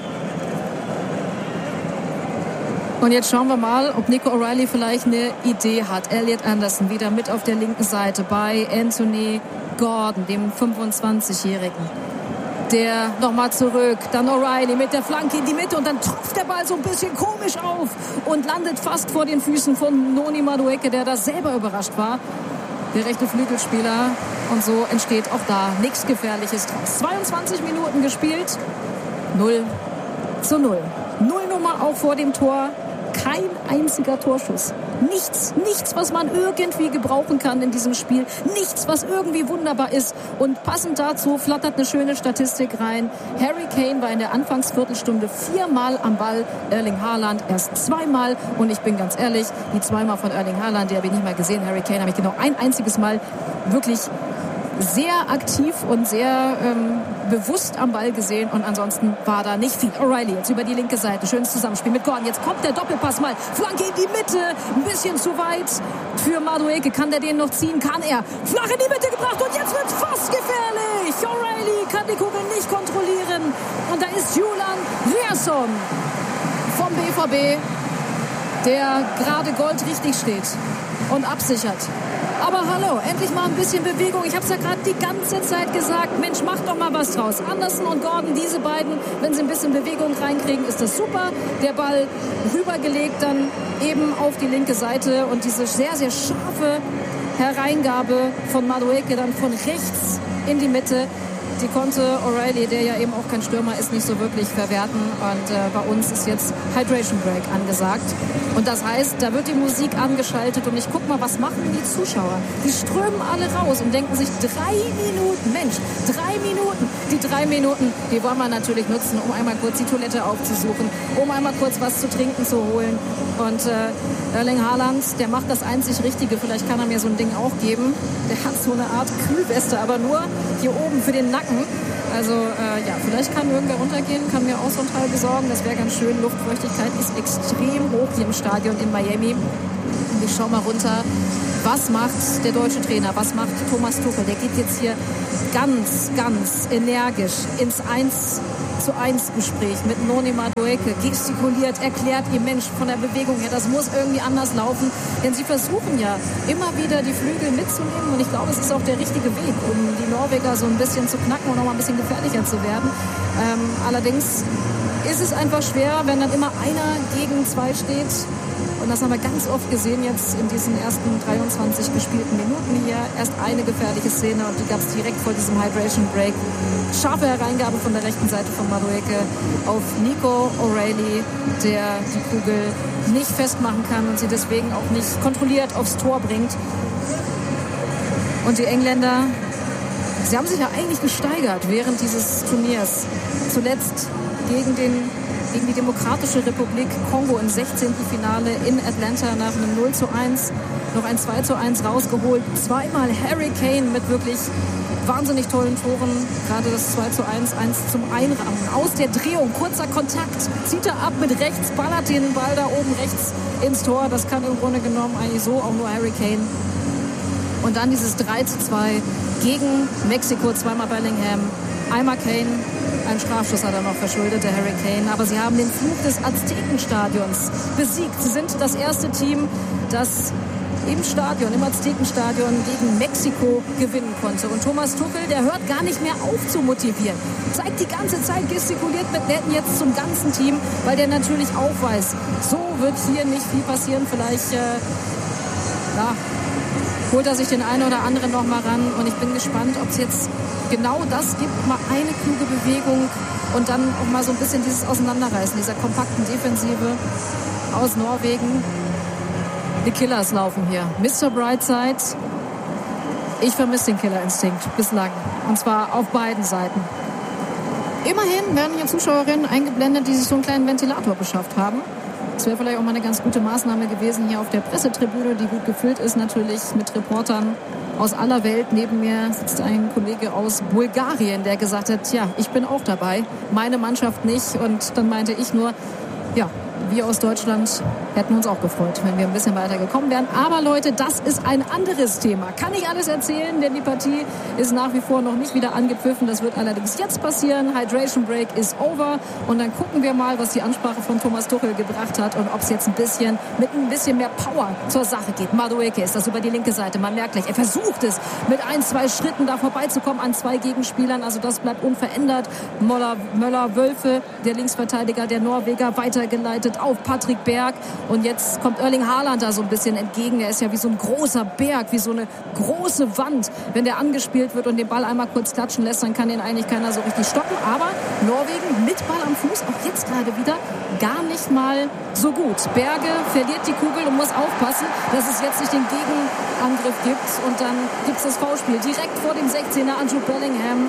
Und jetzt schauen wir mal, ob Nico O'Reilly vielleicht eine Idee hat. Elliot Anderson wieder mit auf der linken Seite bei Anthony Gordon, dem 25-Jährigen. Der nochmal zurück, dann O'Reilly mit der Flanke in die Mitte und dann tropft der Ball so ein bisschen komisch auf und landet fast vor den Füßen von Noni Madueke, der da selber überrascht war. Der rechte Flügelspieler und so entsteht auch da nichts Gefährliches draus. 22 Minuten gespielt, 0:0. 0-Nummer auch vor dem Tor. Kein einziger Torschuss. Nichts, was man irgendwie gebrauchen kann in diesem Spiel. Nichts, was irgendwie wunderbar ist. Und passend dazu flattert eine schöne Statistik rein. Harry Kane war in der Anfangsviertelstunde 4-mal am Ball. Erling Haaland erst 2-mal. Und ich bin ganz ehrlich, die 2-mal von Erling Haaland, die habe ich nicht mal gesehen. Harry Kane habe ich genau ein einziges Mal wirklich sehr aktiv und sehr bewusst am Ball gesehen und ansonsten war da nicht viel. O'Reilly jetzt über die linke Seite, schönes Zusammenspiel mit Gordon. Jetzt kommt der Doppelpass mal, Flanke in die Mitte, ein bisschen zu weit für Madueke. Kann der den noch ziehen? Kann er. Flach in die Mitte gebracht und jetzt wird's fast gefährlich. O'Reilly kann die Kugel nicht kontrollieren und da ist Julian Ryerson vom BVB, der gerade goldrichtig steht und absichert. Aber hallo, endlich mal ein bisschen Bewegung. Ich habe es ja gerade die ganze Zeit gesagt. Mensch, macht doch mal was draus. Anderson und Gordon, diese beiden, wenn sie ein bisschen Bewegung reinkriegen, ist das super. Der Ball rübergelegt dann eben auf die linke Seite. Und diese sehr, sehr scharfe Hereingabe von Madueke dann von rechts in die Mitte. Die konnte O'Reilly, der ja eben auch kein Stürmer ist, nicht so wirklich verwerten. Und bei uns ist jetzt Hydration Break angesagt. Und das heißt, da wird die Musik angeschaltet und ich guck mal, was machen die Zuschauer? Die strömen alle raus und denken sich 3 Minuten, Mensch, 3 Minuten. Die 3 Minuten, die wollen wir natürlich nutzen, um einmal kurz die Toilette aufzusuchen, um einmal kurz was zu trinken zu holen. Und Erling Haaland, der macht das einzig Richtige. Vielleicht kann er mir so ein Ding auch geben. Der hat so eine Art Kühlweste, aber nur hier oben für den Nacken. knacken. Also vielleicht kann irgendwer runtergehen, kann mir auch so ein Teil besorgen. Das wäre ganz schön. Luftfeuchtigkeit ist extrem hoch hier im Stadion in Miami. Und ich schaue mal runter. Was macht der deutsche Trainer? Was macht Thomas Tuchel? Der geht jetzt hier ganz, ganz energisch ins 1:1-Gespräch mit Noni Madueke, gestikuliert, erklärt ihm, Mensch, von der Bewegung her, das muss irgendwie anders laufen. Denn sie versuchen ja immer wieder die Flügel mitzunehmen und ich glaube, es ist auch der richtige Weg, um die Norweger so ein bisschen zu knacken und noch mal ein bisschen gefährlicher zu werden. Allerdings ist es einfach schwer, wenn dann immer einer gegen zwei steht. Und das haben wir ganz oft gesehen jetzt in diesen ersten 23 gespielten Minuten hier. Erst eine gefährliche Szene und die gab es direkt vor diesem Hydration Break. Scharfe Hereingabe von der rechten Seite von Madueke auf Nico O'Reilly, der die Kugel nicht festmachen kann und sie deswegen auch nicht kontrolliert aufs Tor bringt. Und die Engländer, sie haben sich ja eigentlich gesteigert während dieses Turniers. Zuletzt gegen die Demokratische Republik Kongo im 16. Finale in Atlanta nach einem 0:1 noch ein 2:1 rausgeholt. Zweimal Harry Kane mit wirklich wahnsinnig tollen Toren. Gerade das 2:1, 1 zum Einrahmen. Aus der Drehung, kurzer Kontakt, zieht er ab mit rechts, ballert den Ball da oben rechts ins Tor. Das kann im Grunde genommen eigentlich so auch nur Harry Kane. Und dann dieses 3:2 gegen Mexiko, zweimal Bellingham, einmal Kane. Ein Strafschuss hat er noch verschuldet, der Harry Kane. Aber sie haben den Fluch des Aztekenstadions besiegt. Sie sind das erste Team, das im Stadion, im Aztekenstadion gegen Mexiko gewinnen konnte. Und Thomas Tuchel, der hört gar nicht mehr auf zu motivieren. Zeigt die ganze Zeit, gestikuliert mit Netten jetzt zum ganzen Team, weil der natürlich auch weiß, so wird hier nicht viel passieren. Vielleicht holt er sich den einen oder anderen noch mal ran. Und ich bin gespannt, ob es jetzt genau das gibt, mal eine kluge Bewegung und dann auch mal so ein bisschen dieses Auseinanderreißen dieser kompakten Defensive aus Norwegen. Die Killers laufen hier. Mr. Brightside, ich vermisse den Killerinstinkt bislang. Und zwar auf beiden Seiten. Immerhin werden hier Zuschauerinnen eingeblendet, die sich so einen kleinen Ventilator beschafft haben. Das wäre vielleicht auch mal eine ganz gute Maßnahme gewesen hier auf der Pressetribüne, die gut gefüllt ist natürlich mit Reportern aus aller Welt. Neben mir sitzt ein Kollege aus Bulgarien, der gesagt hat, ja, ich bin auch dabei, meine Mannschaft nicht. Und dann meinte ich nur, ja, wir aus Deutschland hätten uns auch gefreut, wenn wir ein bisschen weiter gekommen wären. Aber Leute, das ist ein anderes Thema. Kann ich alles erzählen, denn die Partie ist nach wie vor noch nicht wieder angepfiffen. Das wird allerdings jetzt passieren. Hydration Break is over. Und dann gucken wir mal, was die Ansprache von Thomas Tuchel gebracht hat und ob es jetzt mit ein bisschen mehr Power zur Sache geht. Madueke ist das über die linke Seite. Man merkt gleich, er versucht es, mit 1-2 Schritten da vorbeizukommen an 2 Gegenspielern. Also das bleibt unverändert. Möller-Wölfe, der Linksverteidiger der Norweger, weitergeleitet auf Patrick Berg. Und jetzt kommt Erling Haaland da so ein bisschen entgegen. Der ist ja wie so ein großer Berg, wie so eine große Wand. Wenn der angespielt wird und den Ball einmal kurz klatschen lässt, dann kann den eigentlich keiner so richtig stoppen. Aber Norwegen mit Ball am Fuß, auch jetzt gerade wieder, gar nicht mal so gut. Berge verliert die Kugel und muss aufpassen, dass es jetzt nicht den Gegenangriff gibt. Und dann gibt es das Foulspiel direkt vor dem 16er an Jude Bellingham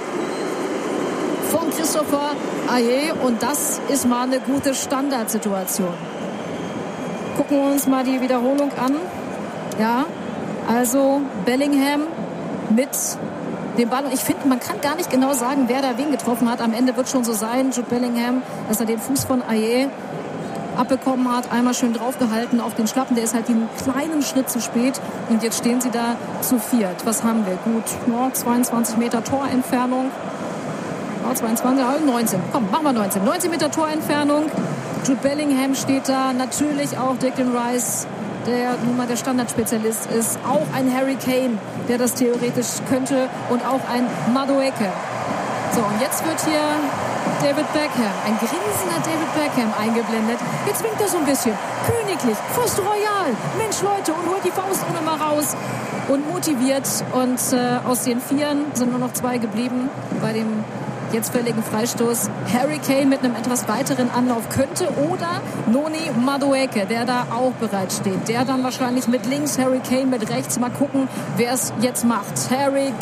von Christopher Aje. Und das ist mal eine gute Standardsituation. Gucken wir uns mal die Wiederholung an. Ja, also Bellingham mit dem Ball. Und ich finde, man kann gar nicht genau sagen, wer da wen getroffen hat. Am Ende wird schon so sein, Jude Bellingham, dass er den Fuß von Aje abbekommen hat. Einmal schön draufgehalten auf den Schlappen. Der ist halt den kleinen Schritt zu spät. Und jetzt stehen sie da zu viert. Was haben wir? Gut, 22 Meter Torentfernung. 22, 19. Komm, machen wir 19. 19 Meter Torentfernung. Jude Bellingham steht da. Natürlich auch Declan Rice, der nun mal der Standardspezialist ist. Auch ein Harry Kane, der das theoretisch könnte. Und auch ein Madueke. So, und jetzt wird hier David Beckham, ein grinsender David Beckham eingeblendet. Jetzt winkt er so ein bisschen. Königlich, fast royal. Mensch, Leute, und holt die Faust ohne mal raus. Und motiviert. Und aus den Vieren sind nur noch 2 geblieben bei dem jetzt fälligen Freistoß. Harry Kane mit einem etwas weiteren Anlauf könnte oder Noni Madueke, der da auch bereit steht. Der dann wahrscheinlich mit links, Harry Kane mit rechts. Mal gucken, wer es jetzt macht. Harry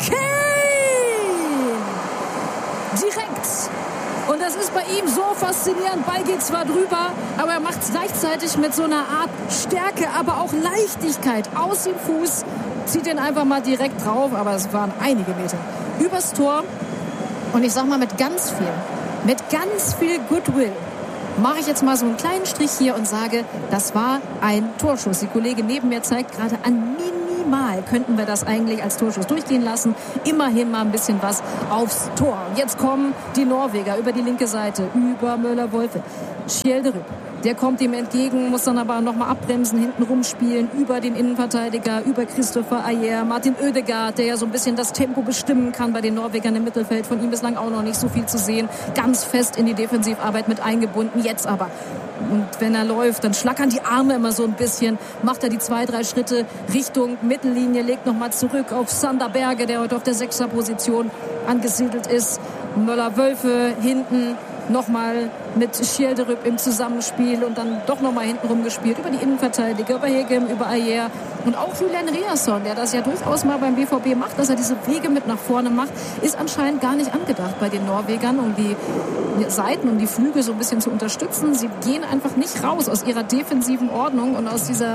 Kane! Direkt. Und das ist bei ihm so faszinierend. Ball geht zwar drüber, aber er macht es gleichzeitig mit so einer Art Stärke, aber auch Leichtigkeit aus dem Fuß. Zieht den einfach mal direkt drauf, aber es waren einige Meter. Übers Tor. Und ich sag mal mit ganz viel Goodwill, mache ich jetzt mal so einen kleinen Strich hier und sage, das war ein Torschuss. Die Kollegin neben mir zeigt gerade an minimal könnten wir das eigentlich als Torschuss durchgehen lassen. Immerhin mal ein bisschen was aufs Tor. Jetzt kommen die Norweger über die linke Seite, über Möller-Wolfe. Skjelderup, der kommt ihm entgegen, muss dann aber nochmal abbremsen, hinten rumspielen, über den Innenverteidiger, über Christopher Ajer, Martin Ødegaard, der ja so ein bisschen das Tempo bestimmen kann bei den Norwegern im Mittelfeld. Von ihm bislang auch noch nicht so viel zu sehen. Ganz fest in die Defensivarbeit mit eingebunden. Jetzt aber. Und wenn er läuft, dann schlackern die Arme immer so ein bisschen, macht er die 2-3 Schritte Richtung Mittellinie, legt nochmal zurück auf Sander Berge, der heute auf der 6er-Position angesiedelt ist. Möller-Wölfe hinten nochmal mit Skjelderup im Zusammenspiel und dann doch nochmal hinten rumgespielt über die Innenverteidiger, über Hegem, über Ajer und auch Julian Riasson, der das ja durchaus mal beim BVB macht, dass er diese Wege mit nach vorne macht, ist anscheinend gar nicht angedacht bei den Norwegern, um die Seiten, um die Flügel so ein bisschen zu unterstützen. Sie gehen einfach nicht raus aus ihrer defensiven Ordnung und aus dieser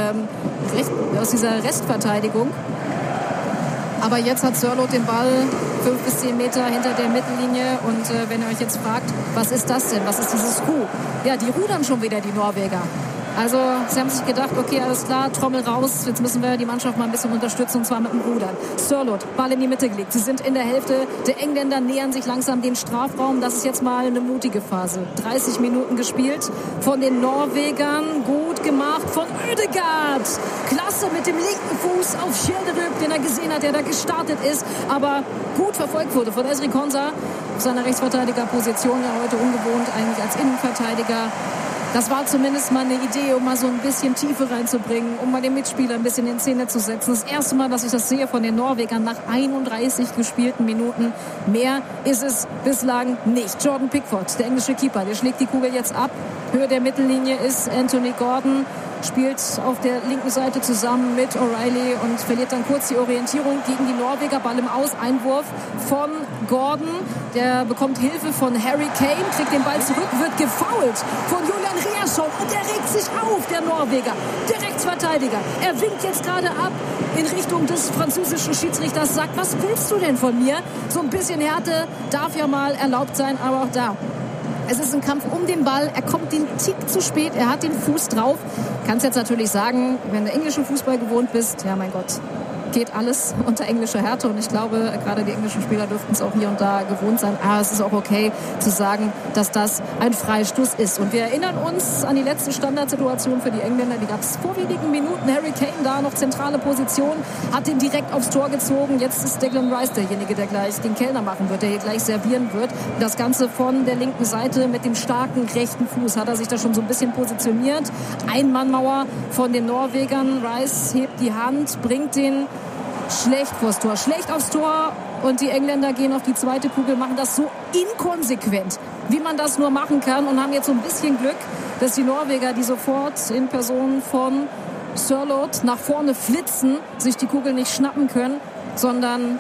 Restverteidigung. Aber jetzt hat Sørloth den Ball 5 bis 10 Meter hinter der Mittellinie. Und wenn ihr euch jetzt fragt, was ist das denn? Was ist dieses Coup? Ja, die rudern schon wieder, die Norweger. Also sie haben sich gedacht, okay, alles klar, Trommel raus, jetzt müssen wir die Mannschaft mal ein bisschen unterstützen, und zwar mit dem Rudern. Sørloth, Ball in die Mitte gelegt. Sie sind in der Hälfte der Engländer, nähern sich langsam den Strafraum. Das ist jetzt mal eine mutige Phase. 30 Minuten gespielt von den Norwegern. Gut gemacht von Ødegaard. Klasse mit dem linken Fuß auf Skjelderup, den er gesehen hat, der da gestartet ist, aber gut verfolgt wurde von Ezri Konsa auf seiner Rechtsverteidigerposition, ja heute ungewohnt eigentlich als Innenverteidiger. Das war zumindest mal eine Idee, um mal so ein bisschen Tiefe reinzubringen, um mal den Mitspieler ein bisschen in Szene zu setzen. Das erste Mal, dass ich das sehe von den Norwegern nach 31 gespielten Minuten. Mehr ist es bislang nicht. Jordan Pickford, der englische Keeper, der schlägt die Kugel jetzt ab. Höhe der Mittellinie ist Anthony Gordon. Spielt auf der linken Seite zusammen mit O'Reilly und verliert dann kurz die Orientierung gegen die Norweger. Ball im Aus-Einwurf von Gordon. Der bekommt Hilfe von Harry Kane, kriegt den Ball zurück, wird gefoult von Julian Riasson und der regt sich auf, der Norweger, der Rechtsverteidiger. Er winkt jetzt gerade ab in Richtung des französischen Schiedsrichters, sagt, was willst du denn von mir? So ein bisschen Härte darf ja mal erlaubt sein, aber auch da. Es ist ein Kampf um den Ball. Er kommt den Tick zu spät. Er hat den Fuß drauf. Kannst jetzt natürlich sagen, wenn du englischen Fußball gewohnt bist, ja mein Gott, geht alles unter englischer Härte. Und ich glaube, gerade die englischen Spieler dürften es auch hier und da gewohnt sein. Aber es ist auch okay zu sagen, dass das ein Freistoß ist. Und wir erinnern uns an die letzte Standardsituation für die Engländer. Die gab es vor wenigen Minuten. Harry Kane da noch zentrale Position, hat den direkt aufs Tor gezogen. Jetzt ist Declan Rice derjenige, der gleich den Kellner machen wird, der hier gleich servieren wird. Das Ganze von der linken Seite mit dem starken rechten Fuß. Hat er sich da schon so ein bisschen positioniert. Einmannmauer von den Norwegern. Rice hebt die Hand, bringt den schlecht vors Tor, schlecht aufs Tor und die Engländer gehen auf die zweite Kugel, machen das so inkonsequent, wie man das nur machen kann und haben jetzt so ein bisschen Glück, dass die Norweger, die sofort in Person von Sørloth nach vorne flitzen, sich die Kugel nicht schnappen können, sondern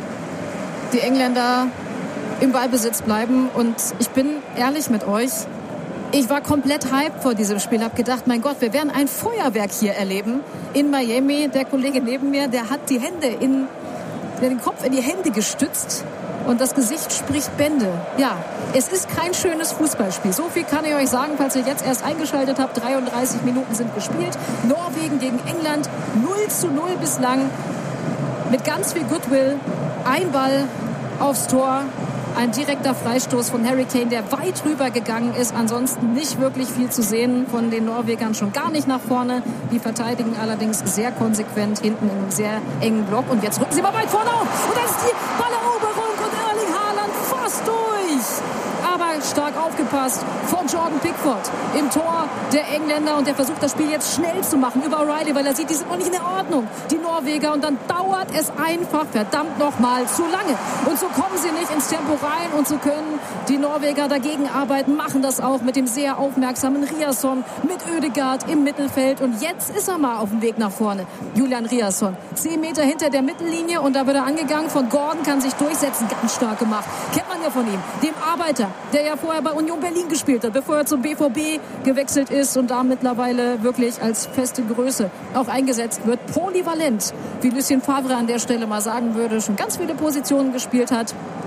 die Engländer im Ballbesitz bleiben. Und ich bin ehrlich mit euch, ich war komplett hyped vor diesem Spiel, habe gedacht, mein Gott, wir werden ein Feuerwerk hier erleben in Miami. Der Kollege neben mir, der hat die Hände den Kopf in die Hände gestützt und das Gesicht spricht Bände. Ja, es ist kein schönes Fußballspiel. So viel kann ich euch sagen, falls ihr jetzt erst eingeschaltet habt. 33 Minuten sind gespielt. Norwegen gegen England 0:0 bislang mit ganz viel Goodwill. Ein Ball aufs Tor. Ein direkter Freistoß von Harry Kane, der weit rüber gegangen ist. Ansonsten nicht wirklich viel zu sehen von den Norwegern, schon gar nicht nach vorne. Die verteidigen allerdings sehr konsequent hinten in einem sehr engen Block. Und jetzt rücken sie mal weit vorne auf. Und das ist die Balleroberung und Erling Haaland fast durch. Aber stark aufgepasst von Jordan Pickford im Tor der Engländer. Und der versucht, das Spiel jetzt schnell zu machen über O'Reilly, weil er sieht, die sind noch nicht in der Ordnung, die Norweger. Und dann dauert es einfach verdammt nochmal zu lange. Und so kommen sie nicht ins Tempo rein. Und so können die Norweger dagegen arbeiten, machen das auch mit dem sehr aufmerksamen Riasson, mit Ødegaard im Mittelfeld. Und jetzt ist er mal auf dem Weg nach vorne. Julian Riasson, 10 Meter hinter der Mittellinie. Und da wird er angegangen von Gordon, kann sich durchsetzen. Ganz stark gemacht. Kennt man ja von ihm. Dem Arbeiter, der ja vorher bei Union Berlin gespielt hat, bevor er zum BVB gewechselt ist und da mittlerweile wirklich als feste Größe auch eingesetzt wird. Polyvalent, wie Lucien Favre an der Stelle mal sagen würde, schon ganz viele Positionen gespielt hat.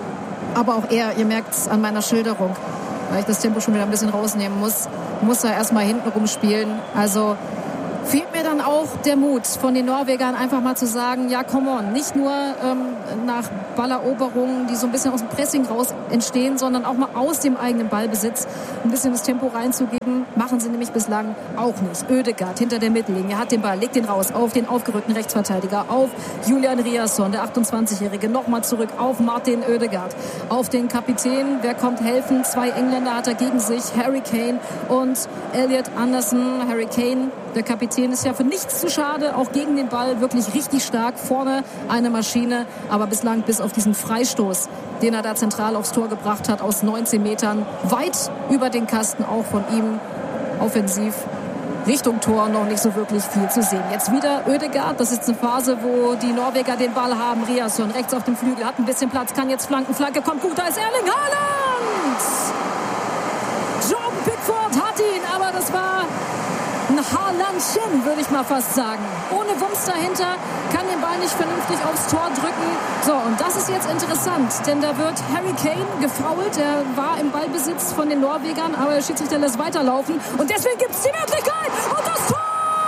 Aber auch er, ihr merkt es an meiner Schilderung, weil ich das Tempo schon wieder ein bisschen rausnehmen muss er erstmal hinten rumspielen. Also fehlt mir dann auch der Mut von den Norwegern, einfach mal zu sagen, ja, come on, nicht nur nach Balleroberungen, die so ein bisschen aus dem Pressing raus entstehen, sondern auch mal aus dem eigenen Ballbesitz ein bisschen das Tempo reinzugeben. Machen sie nämlich bislang auch nicht. Ødegaard hinter der Mittellinie hat den Ball, legt den raus auf den aufgerückten Rechtsverteidiger, auf Julian Riasson, der 28-Jährige, nochmal zurück auf Martin Ødegaard, auf den Kapitän. Wer kommt helfen? 2 Engländer hat er gegen sich, Harry Kane und Elliot Anderson. Harry Kane, der Kapitän, ist ja für nichts zu schade, auch gegen den Ball wirklich richtig stark, vorne eine Maschine, aber bislang bis auf diesen Freistoß, den er da zentral aufs Tor gebracht hat, aus 19 Metern, weit über den Kasten, auch von ihm offensiv Richtung Tor noch nicht so wirklich viel zu sehen. Jetzt wieder Ødegaard, das ist eine Phase, wo die Norweger den Ball haben. Riasson rechts auf dem Flügel, hat ein bisschen Platz, kann jetzt flanken, Flanke kommt gut, da ist Erling Haaland! John Pickford hat ihn, aber das war ein Haalandchen, würde ich mal fast sagen. Ohne Wumms dahinter, kann den Ball nicht vernünftig aufs Tor drücken. So, und das ist jetzt interessant, denn da wird Harry Kane gefoult. Er war im Ballbesitz von den Norwegern, aber der Schiedsrichter lässt weiterlaufen. Und deswegen gibt es die Möglichkeit und das Tor!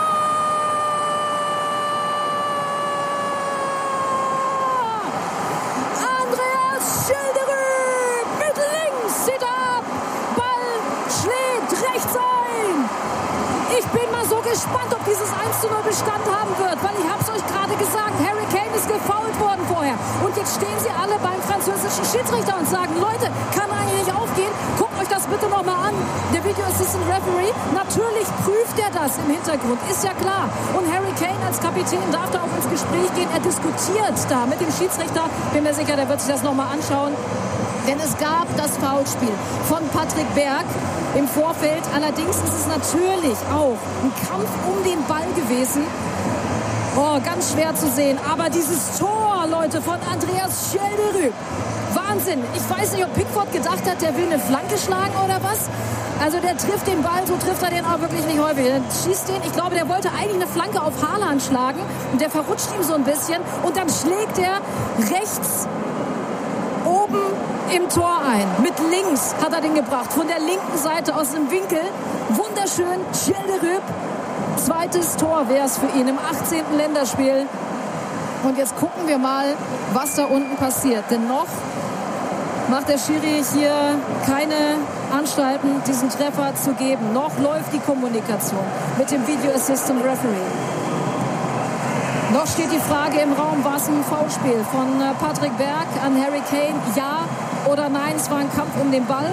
Andreas Schilderud mit links zieht ab. Ball schlägt rechts ein. Ich bin mal so gespannt, ob dieses 1:0 Bestand haben wird, weil ich habe es euch gerade gesagt, Harry Kane ist gefoult worden vorher. Und jetzt stehen sie alle beim französischen Schiedsrichter und sagen, Leute, kann eigentlich nicht aufgehen, guckt euch das bitte nochmal an. Der Video Assistant Referee, natürlich prüft er das im Hintergrund, ist ja klar. Und Harry Kane als Kapitän darf da auch ins Gespräch gehen, er diskutiert da mit dem Schiedsrichter, bin mir sicher, der wird sich das nochmal anschauen. Denn es gab das Foulspiel von Patrick Berg im Vorfeld. Allerdings ist es natürlich auch ein Kampf um den Ball gewesen. Oh, ganz schwer zu sehen. Aber dieses Tor, Leute, von Andreas Schilderud. Wahnsinn. Ich weiß nicht, ob Pickford gedacht hat, der will eine Flanke schlagen oder was. Also der trifft den Ball, so trifft er den auch wirklich nicht häufig. Der schießt den, ich glaube, der wollte eigentlich eine Flanke auf Haaland schlagen. Und der verrutscht ihm so ein bisschen. Und dann schlägt er rechts oben im Tor ein. Mit links hat er den gebracht. Von der linken Seite aus dem Winkel. Wunderschön. Schilderud. Zweites Tor wäre es für ihn im 18. Länderspiel. Und jetzt gucken wir mal, was da unten passiert. Denn noch macht der Schiri hier keine Anstalten, diesen Treffer zu geben. Noch läuft die Kommunikation mit dem Video Assistant Referee. Noch steht die Frage im Raum, war es ein Foulspiel von Patrick Berg an Harry Kane? Ja oder nein? Es war ein Kampf um den Ball.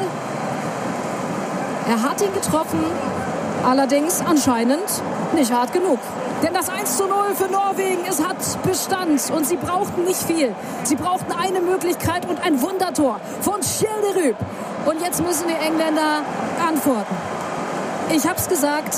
Er hat ihn getroffen, allerdings anscheinend nicht hart genug. Denn das 1:0 für Norwegen, es hat Bestand und sie brauchten nicht viel. Sie brauchten eine Möglichkeit und ein Wundertor von Schilderud. Und jetzt müssen die Engländer antworten. Ich hab's gesagt.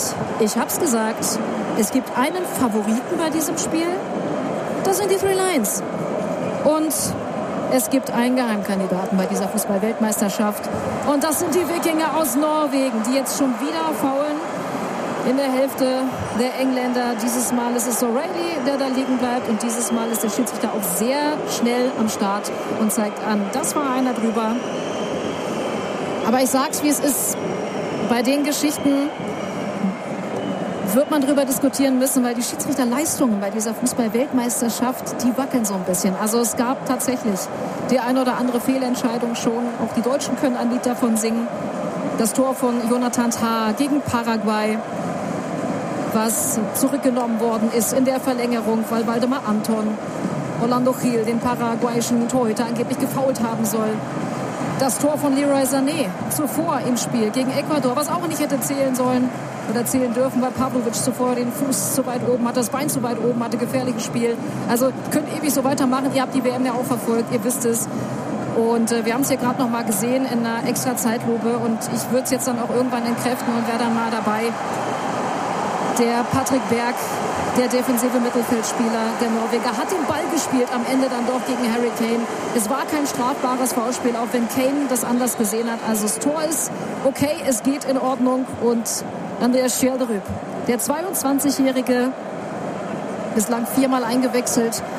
Es gibt einen Favoriten bei diesem Spiel. Das sind die Three Lions. Und es gibt einen Geheimkandidaten bei dieser Fußball-Weltmeisterschaft. Und das sind die Wikinger aus Norwegen, die jetzt schon wieder faulen in der Hälfte der Engländer. Dieses Mal ist es O'Reilly, der da liegen bleibt. Und dieses Mal ist der Schiedsrichter auch sehr schnell am Start und zeigt an, das war einer drüber. Aber ich sag's, wie es ist. Bei den Geschichten wird man darüber diskutieren müssen, weil die Schiedsrichterleistungen bei dieser Fußball-Weltmeisterschaft, die wackeln so ein bisschen. Also es gab tatsächlich die eine oder andere Fehlentscheidung schon. Auch die Deutschen können ein Lied davon singen. Das Tor von Jonathan Tah gegen Paraguay, was zurückgenommen worden ist in der Verlängerung, weil Waldemar Anton Orlando Gil, den paraguayischen Torhüter, angeblich gefoult haben soll. Das Tor von Leroy Sané zuvor im Spiel gegen Ecuador, was auch nicht hätte zählen sollen oder zählen dürfen, weil Pavlovic zuvor den Fuß zu weit oben hatte, das Bein zu weit oben hatte, gefährliches Spiel. Also könnt ewig so weitermachen. Ihr habt die WM ja auch verfolgt, ihr wisst es. Und wir haben es hier gerade noch mal gesehen in einer extra Zeitlupe und ich würde es jetzt dann auch irgendwann entkräften und wäre dann mal dabei. Der Patrick Berg, der defensive Mittelfeldspieler der Norweger, hat den Ball gespielt, am Ende dann doch gegen Harry Kane. Es war kein strafbares Foulspiel, auch wenn Kane das anders gesehen hat. Also das Tor ist okay, es geht in Ordnung. Und Andreas Schilderud, der 22-Jährige, bislang 4-mal eingewechselt,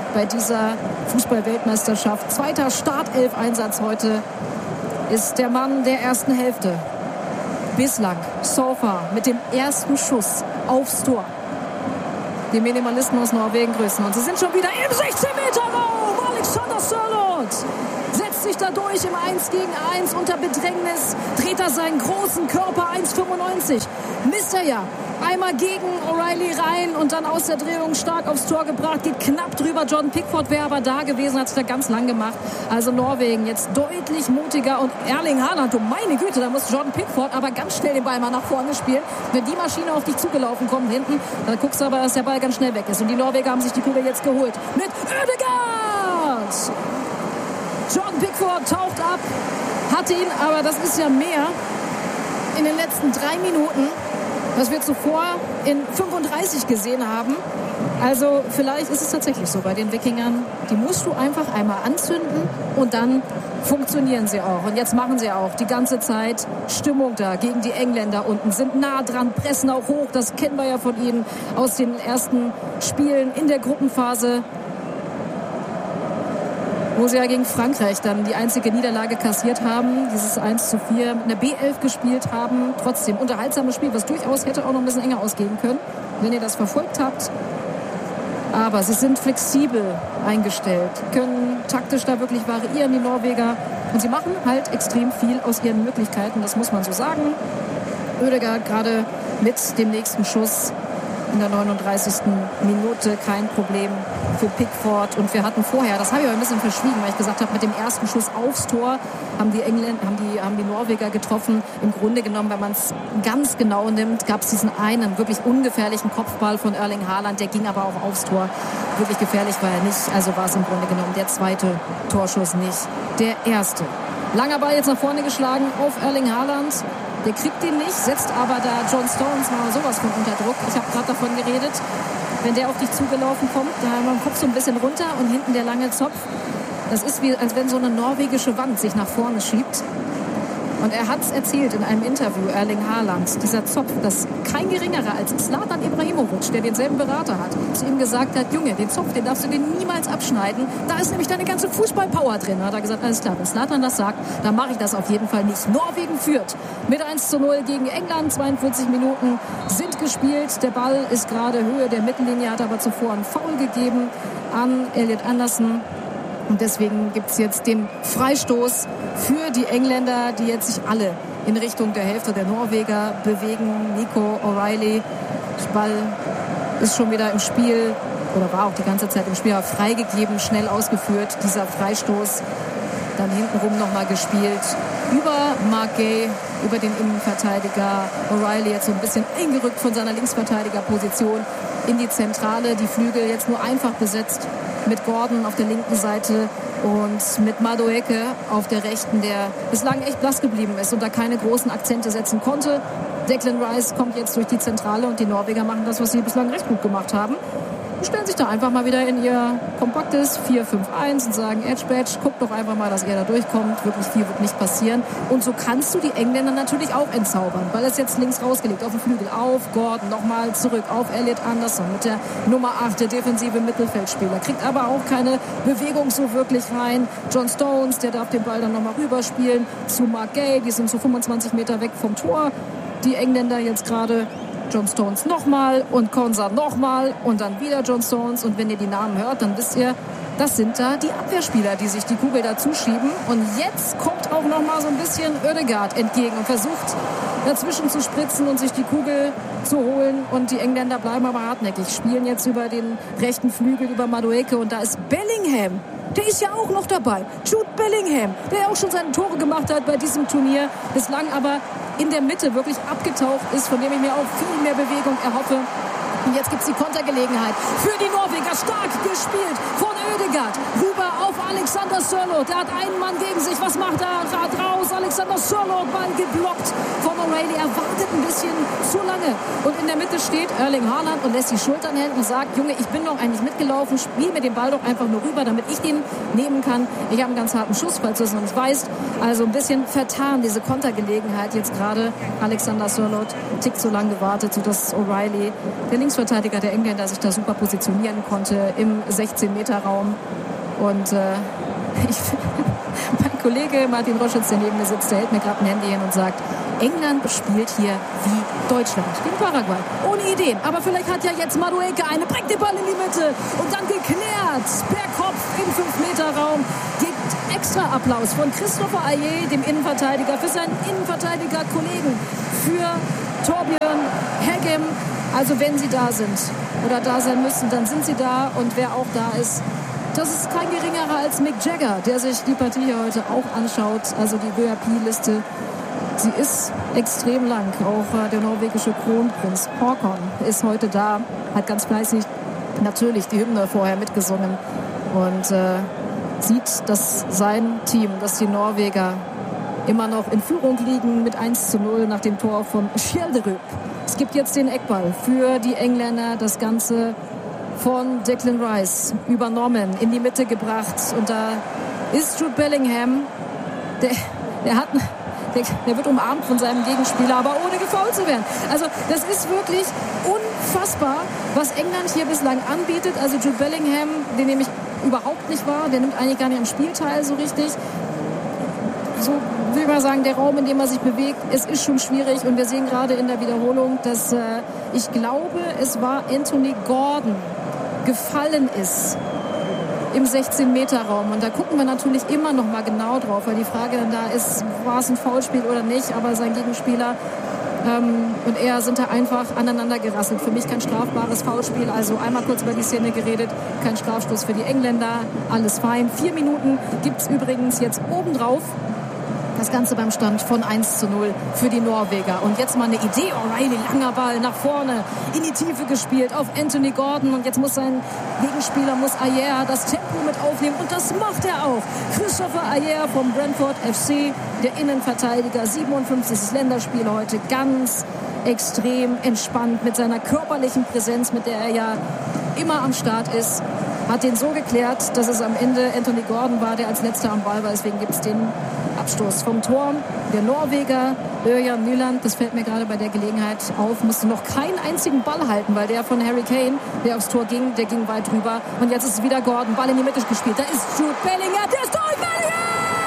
bei dieser Fußball-Weltmeisterschaft. 2. Startelf-Einsatz heute ist der Mann der ersten Hälfte. Bislang, so far, mit dem ersten Schuss aufs Tor. Die Minimalisten aus Norwegen grüßen. Und sie sind schon wieder im 16-Meter-Raum. Alexander Sørloth setzt sich da durch im 1-gegen-1 unter Bedrängnis. Dreht er seinen großen Körper 1,95. Misst er ja. Einmal gegen O'Reilly rein und dann aus der Drehung stark aufs Tor gebracht. Geht knapp drüber. Jordan Pickford wäre aber da gewesen, hat es da ganz lang gemacht. Also Norwegen jetzt deutlich mutiger. Und Erling Haaland, oh meine Güte, da muss Jordan Pickford aber ganz schnell den Ball mal nach vorne spielen. Wenn die Maschine auf dich zugelaufen kommt hinten, dann guckst du aber, dass der Ball ganz schnell weg ist. Und die Norweger haben sich die Kugel jetzt geholt. Mit Ødegaard! Jordan Pickford taucht ab, hat ihn, aber das ist ja mehr in den letzten 3 Minuten, was wir zuvor in 35 gesehen haben. Also vielleicht ist es tatsächlich so bei den Wikingern, die musst du einfach einmal anzünden und dann funktionieren sie auch. Und jetzt machen sie auch die ganze Zeit Stimmung da gegen die Engländer unten, sind nah dran, pressen auch hoch, das kennen wir ja von ihnen aus den ersten Spielen in der Gruppenphase, wo sie ja gegen Frankreich dann die einzige Niederlage kassiert haben, dieses 1:4 mit einer B11 gespielt haben. Trotzdem unterhaltsames Spiel, was durchaus hätte auch noch ein bisschen enger ausgehen können, wenn ihr das verfolgt habt. Aber sie sind flexibel eingestellt, können taktisch da wirklich variieren, die Norweger. Und sie machen halt extrem viel aus ihren Möglichkeiten, das muss man so sagen. Ødegaard gerade mit dem nächsten Schuss in der 39. Minute, kein Problem für Pickford. Und wir hatten vorher, das habe ich aber ein bisschen verschwiegen, weil ich gesagt habe, mit dem ersten Schuss aufs Tor haben die Norweger getroffen. Im Grunde genommen, wenn man es ganz genau nimmt, gab es diesen einen wirklich ungefährlichen Kopfball von Erling Haaland, der ging aber auch aufs Tor. Wirklich gefährlich war er nicht, also war es im Grunde genommen der zweite Torschuss, nicht der erste. Langer Ball jetzt nach vorne geschlagen auf Erling Haaland. Der kriegt den nicht, setzt aber da John Stones mal sowas von unter Druck. Ich habe gerade davon geredet, wenn der auf dich zugelaufen kommt, da haben wir den Kopf so ein bisschen runter und hinten der lange Zopf. Das ist wie, als wenn so eine norwegische Wand sich nach vorne schiebt. Und er hat es erzählt in einem Interview, Erling Haaland, dieser Zopf, dass kein geringerer als Zlatan Ibrahimovic, der denselben Berater hat, zu ihm gesagt hat, Junge, den Zopf, den darfst du dir niemals abschneiden. Da ist nämlich deine ganze Fußballpower drin. Da hat er gesagt, alles klar, wenn Zlatan das sagt, dann mache ich das auf jeden Fall nicht. Norwegen führt mit 1:0 gegen England. 42 Minuten sind gespielt. Der Ball ist gerade Höhe der Mittellinie, hat aber zuvor einen Foul gegeben an Elliot Anderson. Und deswegen gibt es jetzt den Freistoß für die Engländer, die jetzt sich alle in Richtung der Hälfte der Norweger bewegen. Nico O'Reilly, der Ball ist schon wieder im Spiel oder war auch die ganze Zeit im Spiel, aber freigegeben, schnell ausgeführt. Dieser Freistoß dann hintenrum nochmal gespielt über Mark Gay, über den Innenverteidiger. O'Reilly jetzt so ein bisschen eingerückt von seiner Linksverteidigerposition in die Zentrale. Die Flügel jetzt nur einfach besetzt mit Gordon auf der linken Seite und mit Madueke auf der rechten, der bislang echt blass geblieben ist und da keine großen Akzente setzen konnte. Declan Rice kommt jetzt durch die Zentrale und die Norweger machen das, was sie bislang recht gut gemacht haben. Und stellen sich da einfach mal wieder in ihr kompaktes 4-5-1 und sagen, Edge-Badge, guckt doch einfach mal, dass ihr da durchkommt. Wirklich viel wird nicht passieren. Und so kannst du die Engländer natürlich auch entzaubern, weil es jetzt links rausgelegt auf den Flügel auf Gordon, nochmal zurück auf Elliot Anderson mit der Nummer 8, der defensive Mittelfeldspieler. Kriegt aber auch keine Bewegung so wirklich rein. John Stones, der darf den Ball dann nochmal rüberspielen zu Mark Gay. Die sind so 25 Meter weg vom Tor. Die Engländer jetzt gerade John Stones nochmal und Konsa nochmal und dann wieder John Stones. Und wenn ihr die Namen hört, dann wisst ihr, das sind da die Abwehrspieler, die sich die Kugel da zuschieben. Und jetzt kommt auch nochmal so ein bisschen Ødegaard entgegen und versucht dazwischen zu spritzen und sich die Kugel zu holen. Und die Engländer bleiben aber hartnäckig, spielen jetzt über den rechten Flügel, über Madueke. Und da ist Bellingham. Der ist ja auch noch dabei. Jude Bellingham, der ja auch schon seine Tore gemacht hat bei diesem Turnier. Bislang aber in der Mitte wirklich abgetaucht ist, von dem ich mir auch viel mehr Bewegung erhoffe. Und jetzt gibt es die Kontergelegenheit für die Norweger. Stark gespielt von Ødegaard. Rüber auf Alexander Sørloth. Der hat einen Mann gegen sich. Was macht er? Rad raus. Alexander Sørloth, Ball geblockt von O'Reilly. Er wartet ein bisschen zu lange. Und in der Mitte steht Erling Haaland und lässt die Schultern hängen und sagt, Junge, ich bin doch eigentlich mitgelaufen. Spiel mir den Ball doch einfach nur rüber, damit ich den nehmen kann. Ich habe einen ganz harten Schuss, falls du es noch nicht weißt. Also ein bisschen vertan, diese Kontergelegenheit jetzt gerade. Alexander Sørloth, einen Tick zu lang gewartet, sodass O'Reilly, der Linksverteidiger der Engländer, sich da super positionieren konnte im 16-Meter-Raum. Und mein Kollege Martin Roschitz, der neben mir sitzt, der hält mir gerade ein Handy hin und sagt, England spielt hier wie Deutschland gegen Paraguay. Ohne Ideen. Aber vielleicht hat ja jetzt Madueke eine, bringt den Ball in die Mitte und dann geklärt per Kopf im 5-Meter-Raum. Gibt extra Applaus von Christopher Ajer, dem Innenverteidiger, für seinen Innenverteidiger-Kollegen, für Torbjörn Heggem. Also wenn sie da sind oder da sein müssen, dann sind sie da. Und wer auch da ist, das ist kein geringerer als Mick Jagger, der sich die Partie hier heute auch anschaut. Also die VIP-Liste, sie ist extrem lang. Auch der norwegische Kronprinz Håkon ist heute da, hat ganz fleißig natürlich die Hymne vorher mitgesungen und sieht, dass sein Team, dass die Norweger immer noch in Führung liegen mit 1:0 nach dem Tor von Skjelderud. Es gibt jetzt den Eckball für die Engländer, das Ganze von Declan Rice übernommen, in die Mitte gebracht. Und da ist Jude Bellingham, der wird umarmt von seinem Gegenspieler, aber ohne gefoult zu werden. Also das ist wirklich unfassbar, was England hier bislang anbietet. Also Jude Bellingham, den nehme ich überhaupt nicht wahr, der nimmt eigentlich gar nicht am Spiel teil so richtig. So will ich mal sagen, der Raum, in dem er sich bewegt, es ist schon schwierig. Und wir sehen gerade in der Wiederholung, dass ich glaube, es war Anthony Gordon, gefallen ist im 16-Meter-Raum. Und da gucken wir natürlich immer noch mal genau drauf, weil die Frage dann da ist, war es ein Foulspiel oder nicht, aber sein Gegenspieler und er sind da einfach aneinander gerasselt. Für mich kein strafbares Foulspiel, also einmal kurz über die Szene geredet, kein Strafstoß für die Engländer, alles fein. 4 Minuten gibt es übrigens jetzt obendrauf. Das Ganze beim Stand von 1:0 für die Norweger. Und jetzt mal eine Idee. O'Reilly, langer Ball nach vorne, in die Tiefe gespielt auf Anthony Gordon. Und jetzt muss sein Gegenspieler, Ajer, das Tempo mit aufnehmen. Und das macht er auch. Christopher Ajer vom Brentford FC, der Innenverteidiger, 57. Länderspiel heute. Ganz extrem entspannt mit seiner körperlichen Präsenz, mit der er ja immer am Start ist. Hat den so geklärt, dass es am Ende Anthony Gordon war, der als letzter am Ball war. Deswegen gibt es den Abstoß vom Tor. Der Norweger Ørjan Nyland, das fällt mir gerade bei der Gelegenheit auf, musste noch keinen einzigen Ball halten, weil der von Harry Kane, der aufs Tor ging, der ging weit drüber. Und jetzt ist es wieder Gordon, Ball in die Mitte gespielt. Da ist Jude Bellingham, der ist durch, Bellingham!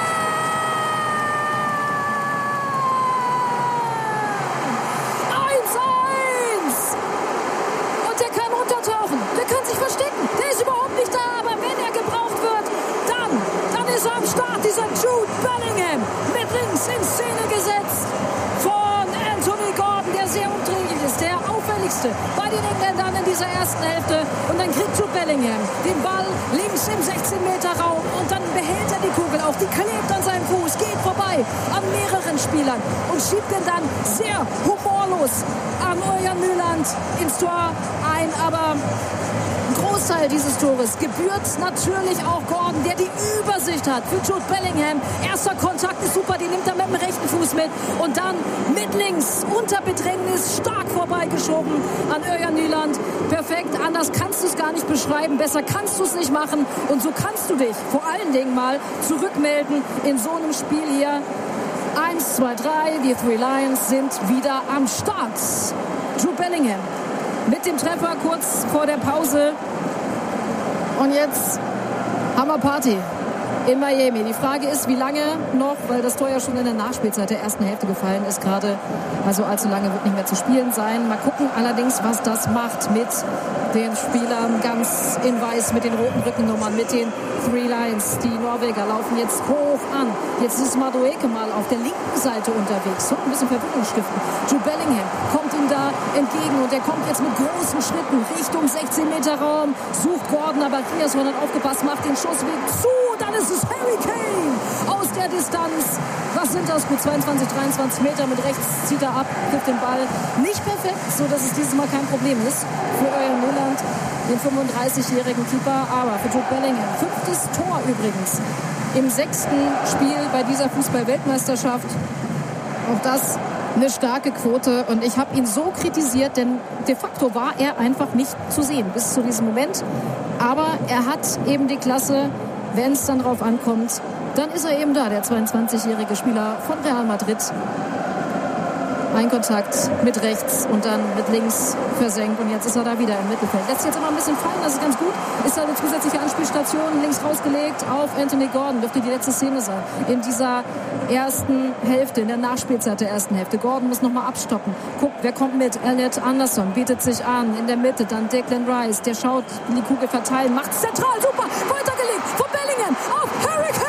1:1! Und der kann untertauchen, der kann sich verstecken, der ist überhaupt nicht da, aber wenn er gebraucht wird, dann ist er am Start, dieser Jude Bellingham, mit links in Szene gesetzt von Anthony Gordon, der sehr umtriebig ist, der auffälligste bei den Engländern in dieser ersten Hälfte. Und dann kriegt Jude Bellingham den Ball links im 16-Meter-Raum und dann behält er die Kugel auch, die klebt an seinem Fuß, geht vorbei an mehreren Spielern und schiebt den dann sehr humorlos an Ørjan Nyland ins Tor ein, aber Großteil dieses Tores gebührt natürlich auch Gordon, der die Übersicht hat für Jude Bellingham. Erster Kontakt ist super, den nimmt er mit dem rechten Fuß mit und dann mit links unter Bedrängnis stark vorbeigeschoben an Ørjan Nyland. Perfekt, anders kannst du es gar nicht beschreiben, besser kannst du es nicht machen und so kannst du dich vor allen Dingen mal zurückmelden in so einem Spiel hier. 1, 2, 3, die Three Lions sind wieder am Start. Jude Bellingham mit dem Treffer kurz vor der Pause. Und jetzt haben wir Party in Miami. Die Frage ist, wie lange noch, weil das Tor ja schon in der Nachspielzeit der ersten Hälfte gefallen ist gerade. Also allzu lange wird nicht mehr zu spielen sein. Mal gucken allerdings, was das macht mit den Spielern ganz in weiß, mit den roten Rückennummern, mit den Three Lions. Die Norweger laufen jetzt hoch an. Jetzt ist Madueke mal auf der linken Seite unterwegs. So ein bisschen Verwirrung stiften. Jude Bellingham kommt ihm da entgegen und er kommt jetzt mit großen Schritten Richtung 16-Meter-Raum. Sucht Gordon, aber Riasson hat aufgepasst, macht den Schussweg zu. Dann dann ist es Harry Kane aus der Distanz. Was sind das? Gut 22, 23 Meter. Mit rechts zieht er ab, trifft den Ball. Nicht perfekt, so dass es dieses Mal kein Problem ist für Erling Haaland, den 35-jährigen Keeper. Aber für Jude Bellingham, 5. Tor übrigens im 6. Spiel bei dieser Fußball-Weltmeisterschaft. Auch das eine starke Quote. Und ich habe ihn so kritisiert, denn de facto war er einfach nicht zu sehen bis zu diesem Moment. Aber er hat eben die Klasse, wenn es dann drauf ankommt, dann ist er eben da, der 22-jährige Spieler von Real Madrid. Ein Kontakt mit rechts und dann mit links versenkt. Und jetzt ist er da wieder im Mittelfeld. Lässt sich jetzt immer ein bisschen fallen, das ist ganz gut. Ist da eine zusätzliche Anspielstation, links rausgelegt auf Anthony Gordon. Dürfte die letzte Szene sein in dieser ersten Hälfte, in der Nachspielzeit der ersten Hälfte. Gordon muss nochmal abstoppen. Guckt, wer kommt mit? Elliot Anderson bietet sich an. In der Mitte dann Declan Rice. Der schaut, die Kugel verteilen. Macht zentral, super. Weitergelegt von Bellingham auf Harry Kane.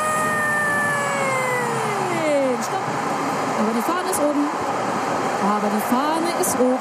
Stopp. Aber die Fahne ist oben.